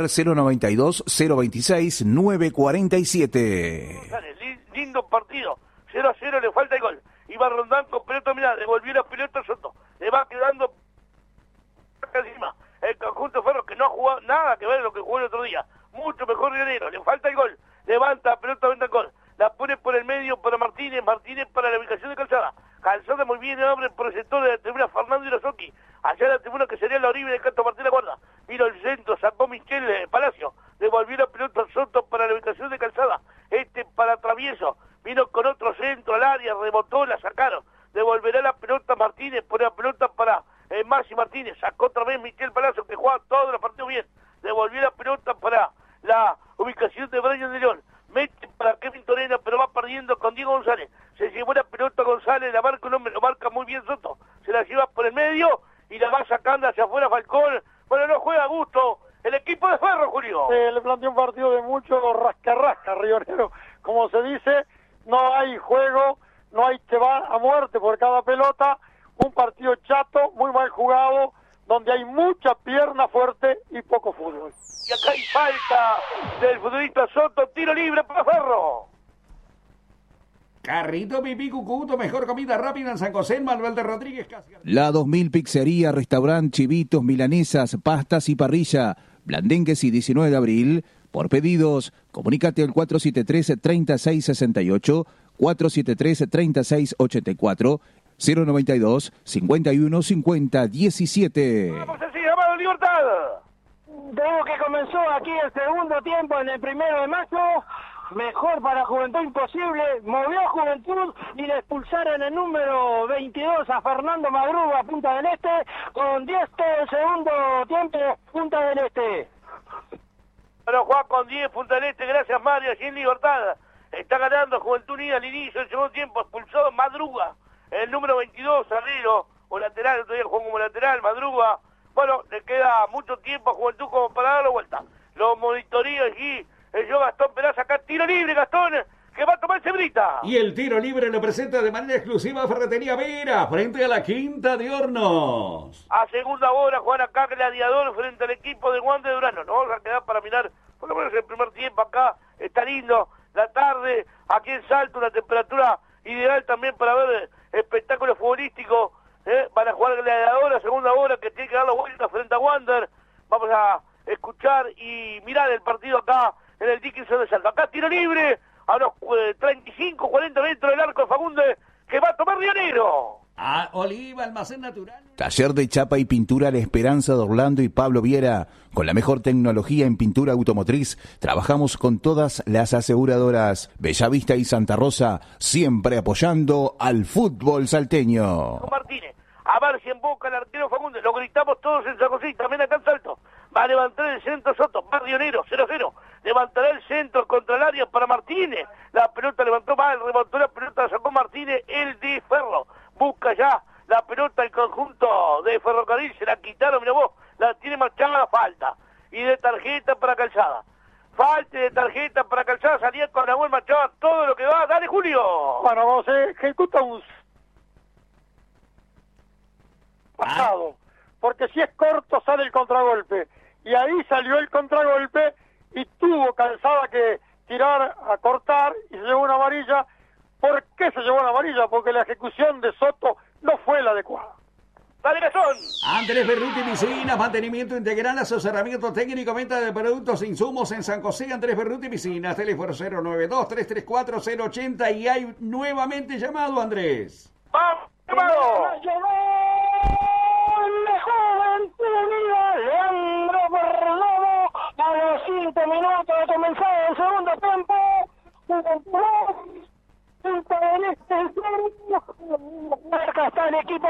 Speaker 7: 092-026-947.
Speaker 1: Lindo partido, 0-0, le falta el gol. Iba Rondán con pelota, mirá, devolvió la pelota Soto. Le va quedando encima el conjunto Ferro, que no ha jugado nada que ver lo que jugó el otro día. Mucho mejor Río Negro, le falta el gol, levanta pelota Bentancor, la pone por el medio para Martínez para la ubicación de Calzada muy bien, abre por el sector de la tribuna Fernando Irazoqui, allá la tribuna que sería la horrible de Canto Martín la guarda, vino el centro, sacó Miquel Palacio, devolvió la pelota Soto para la ubicación de Calzada, para Travieso, vino con otro centro al área, rebotó, la sacaron, devolverá la pelota Martínez, pone la pelota para Maxi Martínez, sacó otra vez Miquel Palacio, que juega todos los partidos bien, devolvió la pelota para la ubicación de Brian de León, mete para Kevin Torena, pero va perdiendo con Diego González, se llevó la pelota González, la marca un hombre, lo marca muy bien Soto, se la lleva por el medio y la va sacando hacia afuera Falcón. Bueno, no juega a gusto el equipo de Ferro, Julio. Negro.
Speaker 2: Le planteó un partido de mucho rasca-rasca, Río Negro. Como se dice, no hay juego, no hay que va a muerte por cada pelota. Un partido chato, muy mal jugado, donde hay mucha pierna fuerte y poco fútbol.
Speaker 1: Y acá hay falta del futbolista Soto, tiro libre para Ferro.
Speaker 3: Carrito Pipí Cucuto, mejor comida rápida en San José, en Manuel de Rodríguez Cascar.
Speaker 6: La 2000 Pizzería, Restaurant, Chivitos, Milanesas, Pastas y Parrilla. Blandengues y 19 de abril. Por pedidos, comunícate al 473-3668, 473-3684, 092-5150-17.
Speaker 1: Vamos así, llamado Libertad.
Speaker 9: Tengo que comenzó aquí el segundo tiempo en el 1 de mayo. Mejor para Juventud Imposible, movió a Juventud y le expulsaron el número 22 a Fernando Madruga a Punta del Este, con 10 todo el segundo tiempo, Punta del Este.
Speaker 1: Bueno, Juan con 10, Punta del Este, gracias Mario, allí en Libertad. Está ganando Juventud Unida al inicio del segundo tiempo, expulsado Madruga, el número 22, Arrero, o lateral, todavía juega como lateral, Madruga. Bueno, le queda mucho tiempo a Juventud como para dar la vuelta. Lo monitorea allí. Yo, Gastón Peraza, acá tiro libre, Gastón, que va a tomar Cebrita.
Speaker 3: Y el tiro libre lo presenta de manera exclusiva Ferretería Vera, frente a la Quinta de Hornos.
Speaker 1: A segunda hora, Juan acá, gladiador, frente al equipo de Juan de Durano. Nos vamos a quedar para mirar, por lo menos el primer tiempo acá. Está lindo, la tarde, aquí en Salto, una temperatura ideal también para ver espectáculos futbolísticos. Van a jugar gladiador a segunda hora, que tiene que dar la vuelta frente a Wander. Vamos a escuchar y mirar el partido acá en el Dickinson de Salto. Acá tiro libre a unos 35, 40 metros del arco de Fagundes, que va a tomar Río Negro.
Speaker 3: A Oliva, almacén natural.
Speaker 7: Taller de chapa y pintura La Esperanza de Orlando y Pablo Viera. Con la mejor tecnología en pintura automotriz, trabajamos con todas las aseguradoras. Bellavista y Santa Rosa, siempre apoyando al fútbol salteño.
Speaker 1: Martínez, a ver si emboca el arquero Fagundes. Lo gritamos todos en San José, también acá en Salto. Va a levantar el centro Soto, Barrio Negro, 0-0. Levantará el centro contra el área para Martínez. La pelota levantó mal, rebotó la pelota, la sacó Martínez, el de Ferro. Busca ya la pelota el conjunto de Ferrocarril, se la quitaron, mira vos, la tiene marchada, falta. Y de tarjeta para Calzada. Falta de tarjeta para Calzada, salía con Nahuel Machado, todo lo que va. Dale, Julio.
Speaker 2: Bueno, cuando se ejecuta un pasado, porque si es corto sale el contragolpe. Y ahí salió el contragolpe y tuvo Calzada que tirar a cortar y se llevó una amarilla. ¿Por qué se llevó una amarilla? Porque la ejecución de Soto no fue la adecuada.
Speaker 1: ¡Dale, Gastón!
Speaker 3: Andrés Berruti Piscinas, mantenimiento integral, asesoramiento técnico, venta de productos e insumos en San José. Andrés Berruti Piscinas, teléfono 092-334-080. Y hay nuevamente llamado, Andrés.
Speaker 1: ¡Vamos, llamado!
Speaker 9: Llegó la Juventud Unida, Leandro Perdomo, a los 5 minutos de comenzar el segundo tiempo. Punta del Este, acá está el equipo.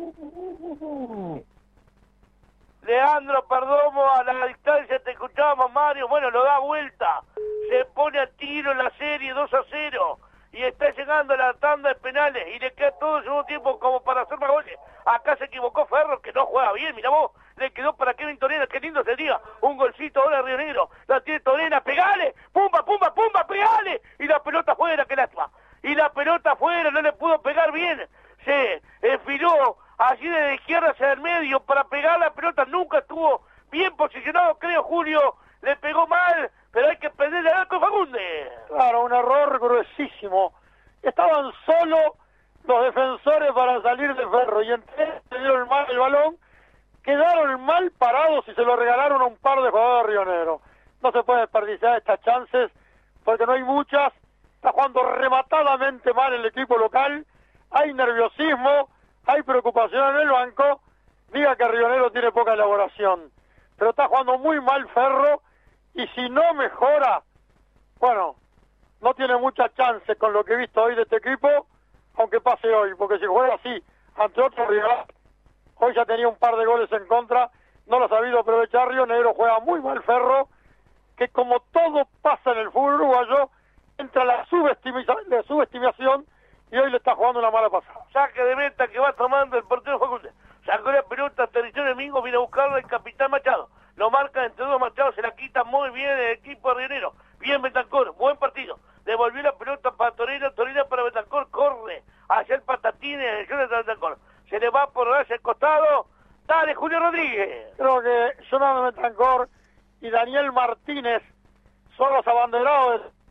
Speaker 1: Leandro Perdomo, a la distancia te escuchábamos, Mario. Bueno, lo da vuelta. Se pone a tiro en la serie 2-0. Y está llegando a la tanda de penales. Y le queda todo el segundo tiempo como para hacer más goles. Acá se equivocó Ferro, que no juega bien. Mirá vos, le quedó para Kevin Torena. Qué lindo sería. Un golcito ahora Río Negro. La tiene Torena. ¡Pegale! ¡Pumba, pumba, pumba! ¡Pegale! Y la pelota fuera, que lástima. Y la pelota fuera, no le pudo pegar bien. Se enfiló allí de izquierda hacia el medio para pegar la pelota. Nunca estuvo bien posicionado, creo, Julio. Le pegó mal, pero hay que perderle al arco Fagundes.
Speaker 2: Claro, un error gruesísimo. Estaban solo los defensores para salir de Ferro y entre se dieron mal el balón, quedaron mal parados y se lo regalaron a un par de jugadores de Río Negro. No se puede desperdiciar estas chances porque no hay muchas. Está jugando rematadamente mal el equipo local, hay nerviosismo, hay preocupación en el banco. Diga que Río Negro tiene poca elaboración, pero está jugando muy mal Ferro y si no mejora, bueno, no tiene mucha chance con lo que he visto hoy de este equipo, aunque pase hoy, porque si juega así ante otro rival, hoy ya tenía un par de goles en contra, no lo ha sabido aprovechar. Río Negro juega muy mal Ferro, que como todo pasa en el fútbol uruguayo, entra la subestimación y hoy le está jugando una mala pasada.
Speaker 1: Saque de meta que va tomando el portero Fagundes. Sacó la pelota, aterrizó el domingo, viene a buscarla el capitán Machado. Lo marcan entre dos Machado, se la quita muy bien el equipo de Rionero. Bien Bentancor, buen partido. Devolvió la pelota para Torino, Torino para Bentancor, corre hacia el Patatines, el Jonathan Bentancor. Se le va por hacia el costado. Dale, Julio Rodríguez.
Speaker 2: Creo que Jonathan Bentancor y Daniel Martínez son los abanderados de...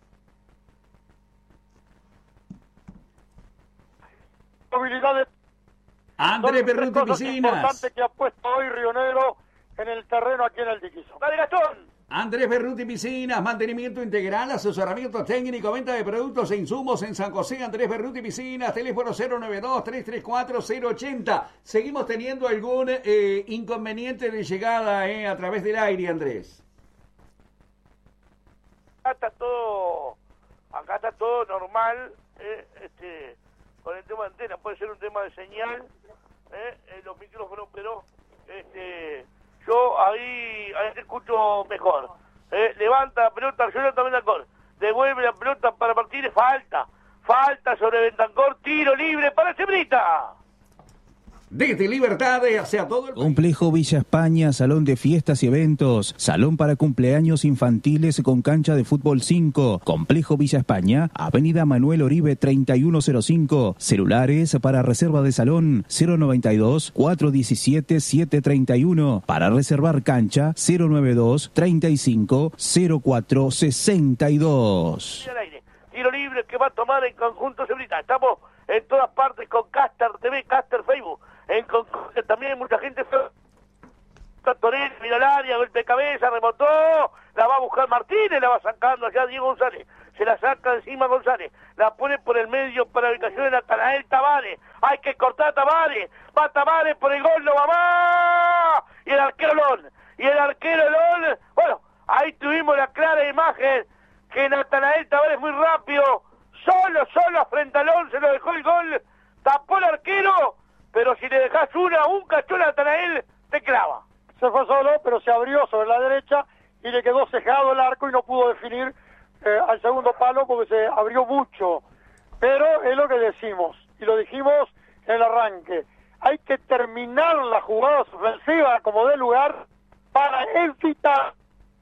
Speaker 2: movilidades.
Speaker 3: Andrés Berruti Piscinas.
Speaker 2: Importante que ha puesto hoy Rionero en el terreno aquí en el Diquizón.
Speaker 1: Dale, Gastón.
Speaker 3: Andrés Berruti Piscinas, mantenimiento integral, asesoramiento técnico, venta de productos e insumos en San José. Andrés Berruti Piscinas, teléfono 092-334-080. Seguimos teniendo algún inconveniente de llegada a través del aire, Andrés.
Speaker 1: Acá está todo normal, con el tema de antena, puede ser un tema de señal, los micrófonos, pero yo ahí te escucho mejor. Levanta la pelota, Jonathan Bentancor, devuelve la pelota para Martínez, falta sobre Bentancor, tiro libre para Cebrita.
Speaker 3: Desde Libertades hacia todo el...
Speaker 6: Complejo Villa España, salón de fiestas y eventos, salón para cumpleaños infantiles con cancha de fútbol 5. Complejo Villa España, Avenida Manuel Oribe 3105. Celulares para reserva de salón 092-417-731. Para reservar cancha 092-35-0462.
Speaker 1: Tiro libre que va a tomar en conjunto Cebrita. Estamos en todas partes con Caster TV, Caster Facebook. En conjunto también hay mucha gente. Torres, mira el área, golpe de cabeza, remontó. La va a buscar Martínez, la va sacando allá Diego González. Se la saca encima González. La pone por el medio para la ubicación de Natanael Tavares. Hay que cortar a Tavares. Va Tavares por el gol, no va más. Y el arquero Lon. Bueno, ahí tuvimos la clara imagen que Natanael Tavares muy rápido, solo frente al 11, lo dejó el gol, tapó el arquero, pero si le dejas un cachón a Natanael, te clava.
Speaker 2: Se fue solo, pero se abrió sobre la derecha y le quedó cejado el arco y no pudo definir al segundo palo porque se abrió mucho. Pero es lo que decimos, y lo dijimos en el arranque, hay que terminar las jugadas ofensivas como de lugar para evitar...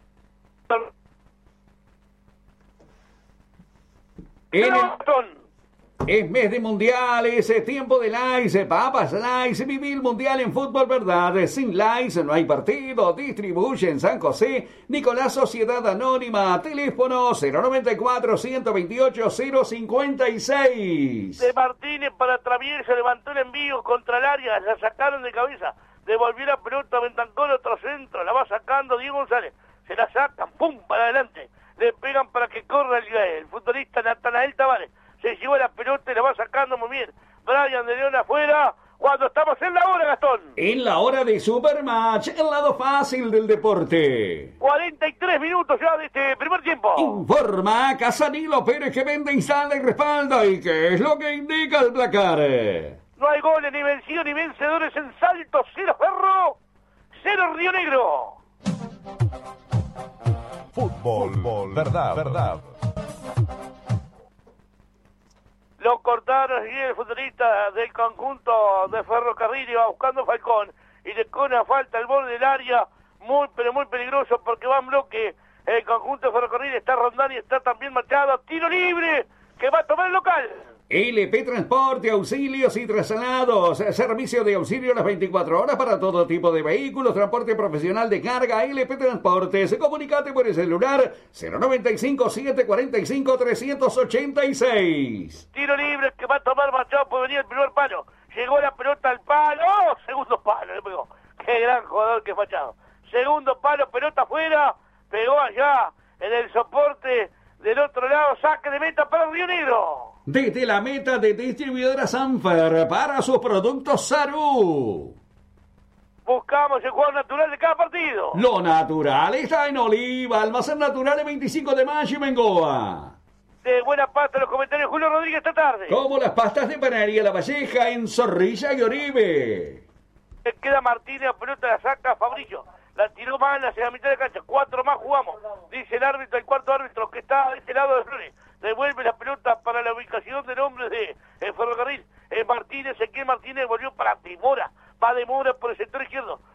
Speaker 3: Es mes de mundiales, es tiempo de likes, papas likes, vivir el mundial en fútbol, ¿verdad? Sin likes no hay partido. Distribuye en San José Nicolás Sociedad Anónima, teléfono 094-128-056.
Speaker 1: De Martínez para Travieso, levantó el envío contra el área, la sacaron de cabeza, devolvió la pelota a Bentancor, otro centro, la va sacando Diego González, se la sacan, pum, para adelante, le pegan para que corra el futbolista Natanael Tavares. Se llevó la pelota y la va sacando muy bien. Brian de León afuera, cuando estamos en la hora, Gastón.
Speaker 3: En la hora de Supermatch, el lado fácil del deporte.
Speaker 1: 43 minutos ya de este primer tiempo.
Speaker 3: Informa Casanilo Pérez, que vende, instala y respalda. ¿Y qué es lo que indica el placar?
Speaker 1: No hay goles, ni vencidos, ni vencedores en Salto. 0 Ferro, 0 Río Negro.
Speaker 8: Fútbol, verdad.
Speaker 1: Lo cortaron y el futbolista del conjunto de Ferrocarril iba buscando Falcón y le pone a falta el borde del área, muy peligroso porque va en bloque. El conjunto de Ferrocarril está rondando y está también Machado. Tiro libre que va a tomar el local.
Speaker 3: LP Transporte, auxilios y traslados, servicio de auxilio las 24 horas para todo tipo de vehículos, transporte profesional de carga. LP Transportes, comunicate por el celular 095-745-386.
Speaker 1: Tiro libre que va a tomar Machado, puede venir el primer palo. Llegó la pelota al palo, segundo palo, le pegó. Qué gran jugador que es Machado. Segundo palo, pelota afuera, pegó allá en el soporte del otro lado, saque de meta para el Río Negro.
Speaker 3: Desde la meta de distribuidora Sanfer para sus productos Sarú.
Speaker 1: Buscamos el juego natural de cada partido.
Speaker 3: Lo natural está en Oliva, almacén natural de 25 de mayo y Bengoa.
Speaker 1: De buena pasta los comentarios Julio Rodríguez esta tarde.
Speaker 3: Como las pastas de panadería La Valleja en Zorrilla y Oribe.
Speaker 1: Queda Martínez, la pelota la saca Fabricio. La tiró mal hacia la mitad de cancha. 4 más jugamos. Dice el árbitro, el cuarto árbitro que está de este lado de Flores. Devuelve la pelota para la ubicación del hombre de Ferrocarril. Martínez, Ezequiel Martínez volvió para Demora. Va Demora por el sector izquierdo.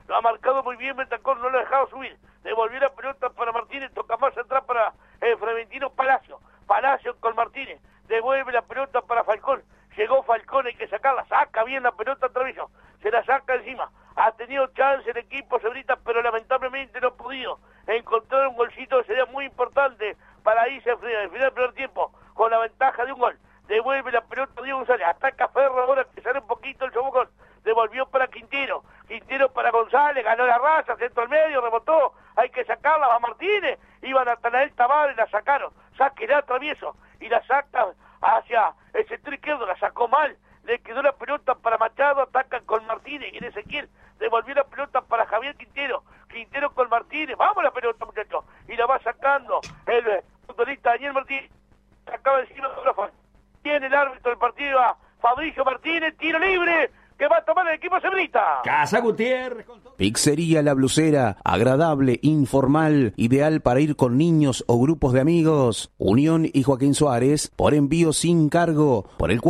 Speaker 1: lo ha marcado muy bien Bentancur, no lo ha dejado subir. Devolvió la pelota para Martínez, toca más atrás para Florentino Palacio. Palacio con Martínez, devuelve la pelota para Falcón. Llegó Falcón, hay que sacarla, saca bien la pelota Treviso, se la saca encima. Ha tenido chance el equipo Cebrita, pero lamentablemente no ha podido encontrar un golcito que sería muy importante para irse al final del primer tiempo, con la ventaja de un gol. Devuelve la pelota Diego González, ataca Ferro ahora que sale un poquito el Chobocón. Devolvió para Quintero, Quintero para González, ganó la raza, centro al medio, rebotó, hay que sacarla, va Martínez, iba Natanael Tavares, la sacaron, sáquela Travieso, y la saca hacia el sector izquierdo, la sacó mal, le quedó la pelota para Machado, atacan con Martínez, y en Ezequiel, devolvió la pelota para Javier Quintero, Quintero con Martínez, vamos la pelota muchachos, y la va sacando el futbolista Daniel Martínez, acaba encima del micrófono, tiene el árbitro del partido a Fabricio Martínez, tiro libre, que va a tomar el equipo Cebrita.
Speaker 3: Casa Gutiérrez.
Speaker 7: Pizzería La Blusera, agradable, informal, ideal para ir con niños o grupos de amigos. Unión y Joaquín Suárez, por envío sin cargo, por el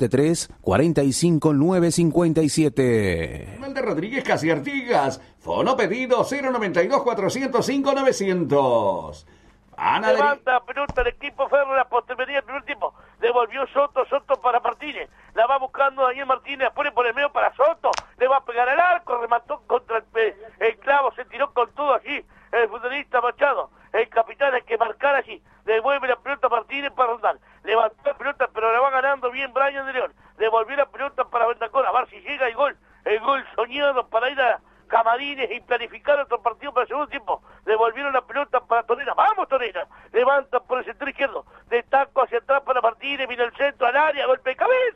Speaker 7: 473-45957.
Speaker 3: Manuel de Rodríguez Casi Artigas, fono pedido 092-405-900.
Speaker 1: Levanta pelota el equipo Ferro, la posterioridad del primer tiempo. Devolvió Soto para Martínez. La va buscando Daniel Martínez, pone por el medio para Soto. Le va a pegar al arco, remató contra el clavo, se tiró con todo allí. El futbolista Machado, el capitán, hay que marcar allí. Devuelve la pelota a Martínez para Rondán. Levantó la pelota, pero la va ganando bien Brian de León. Devolvió la pelota para Bentancur, a ver si llega el gol. El gol soñado para ir a Camarines y planificar otro partido para el segundo tiempo. Devolvieron la pelota para Torena. ¡Vamos, Torena! Levanta por el centro izquierdo. De taco hacia atrás para Martínez. Viene el centro al área. Golpe de cabeza.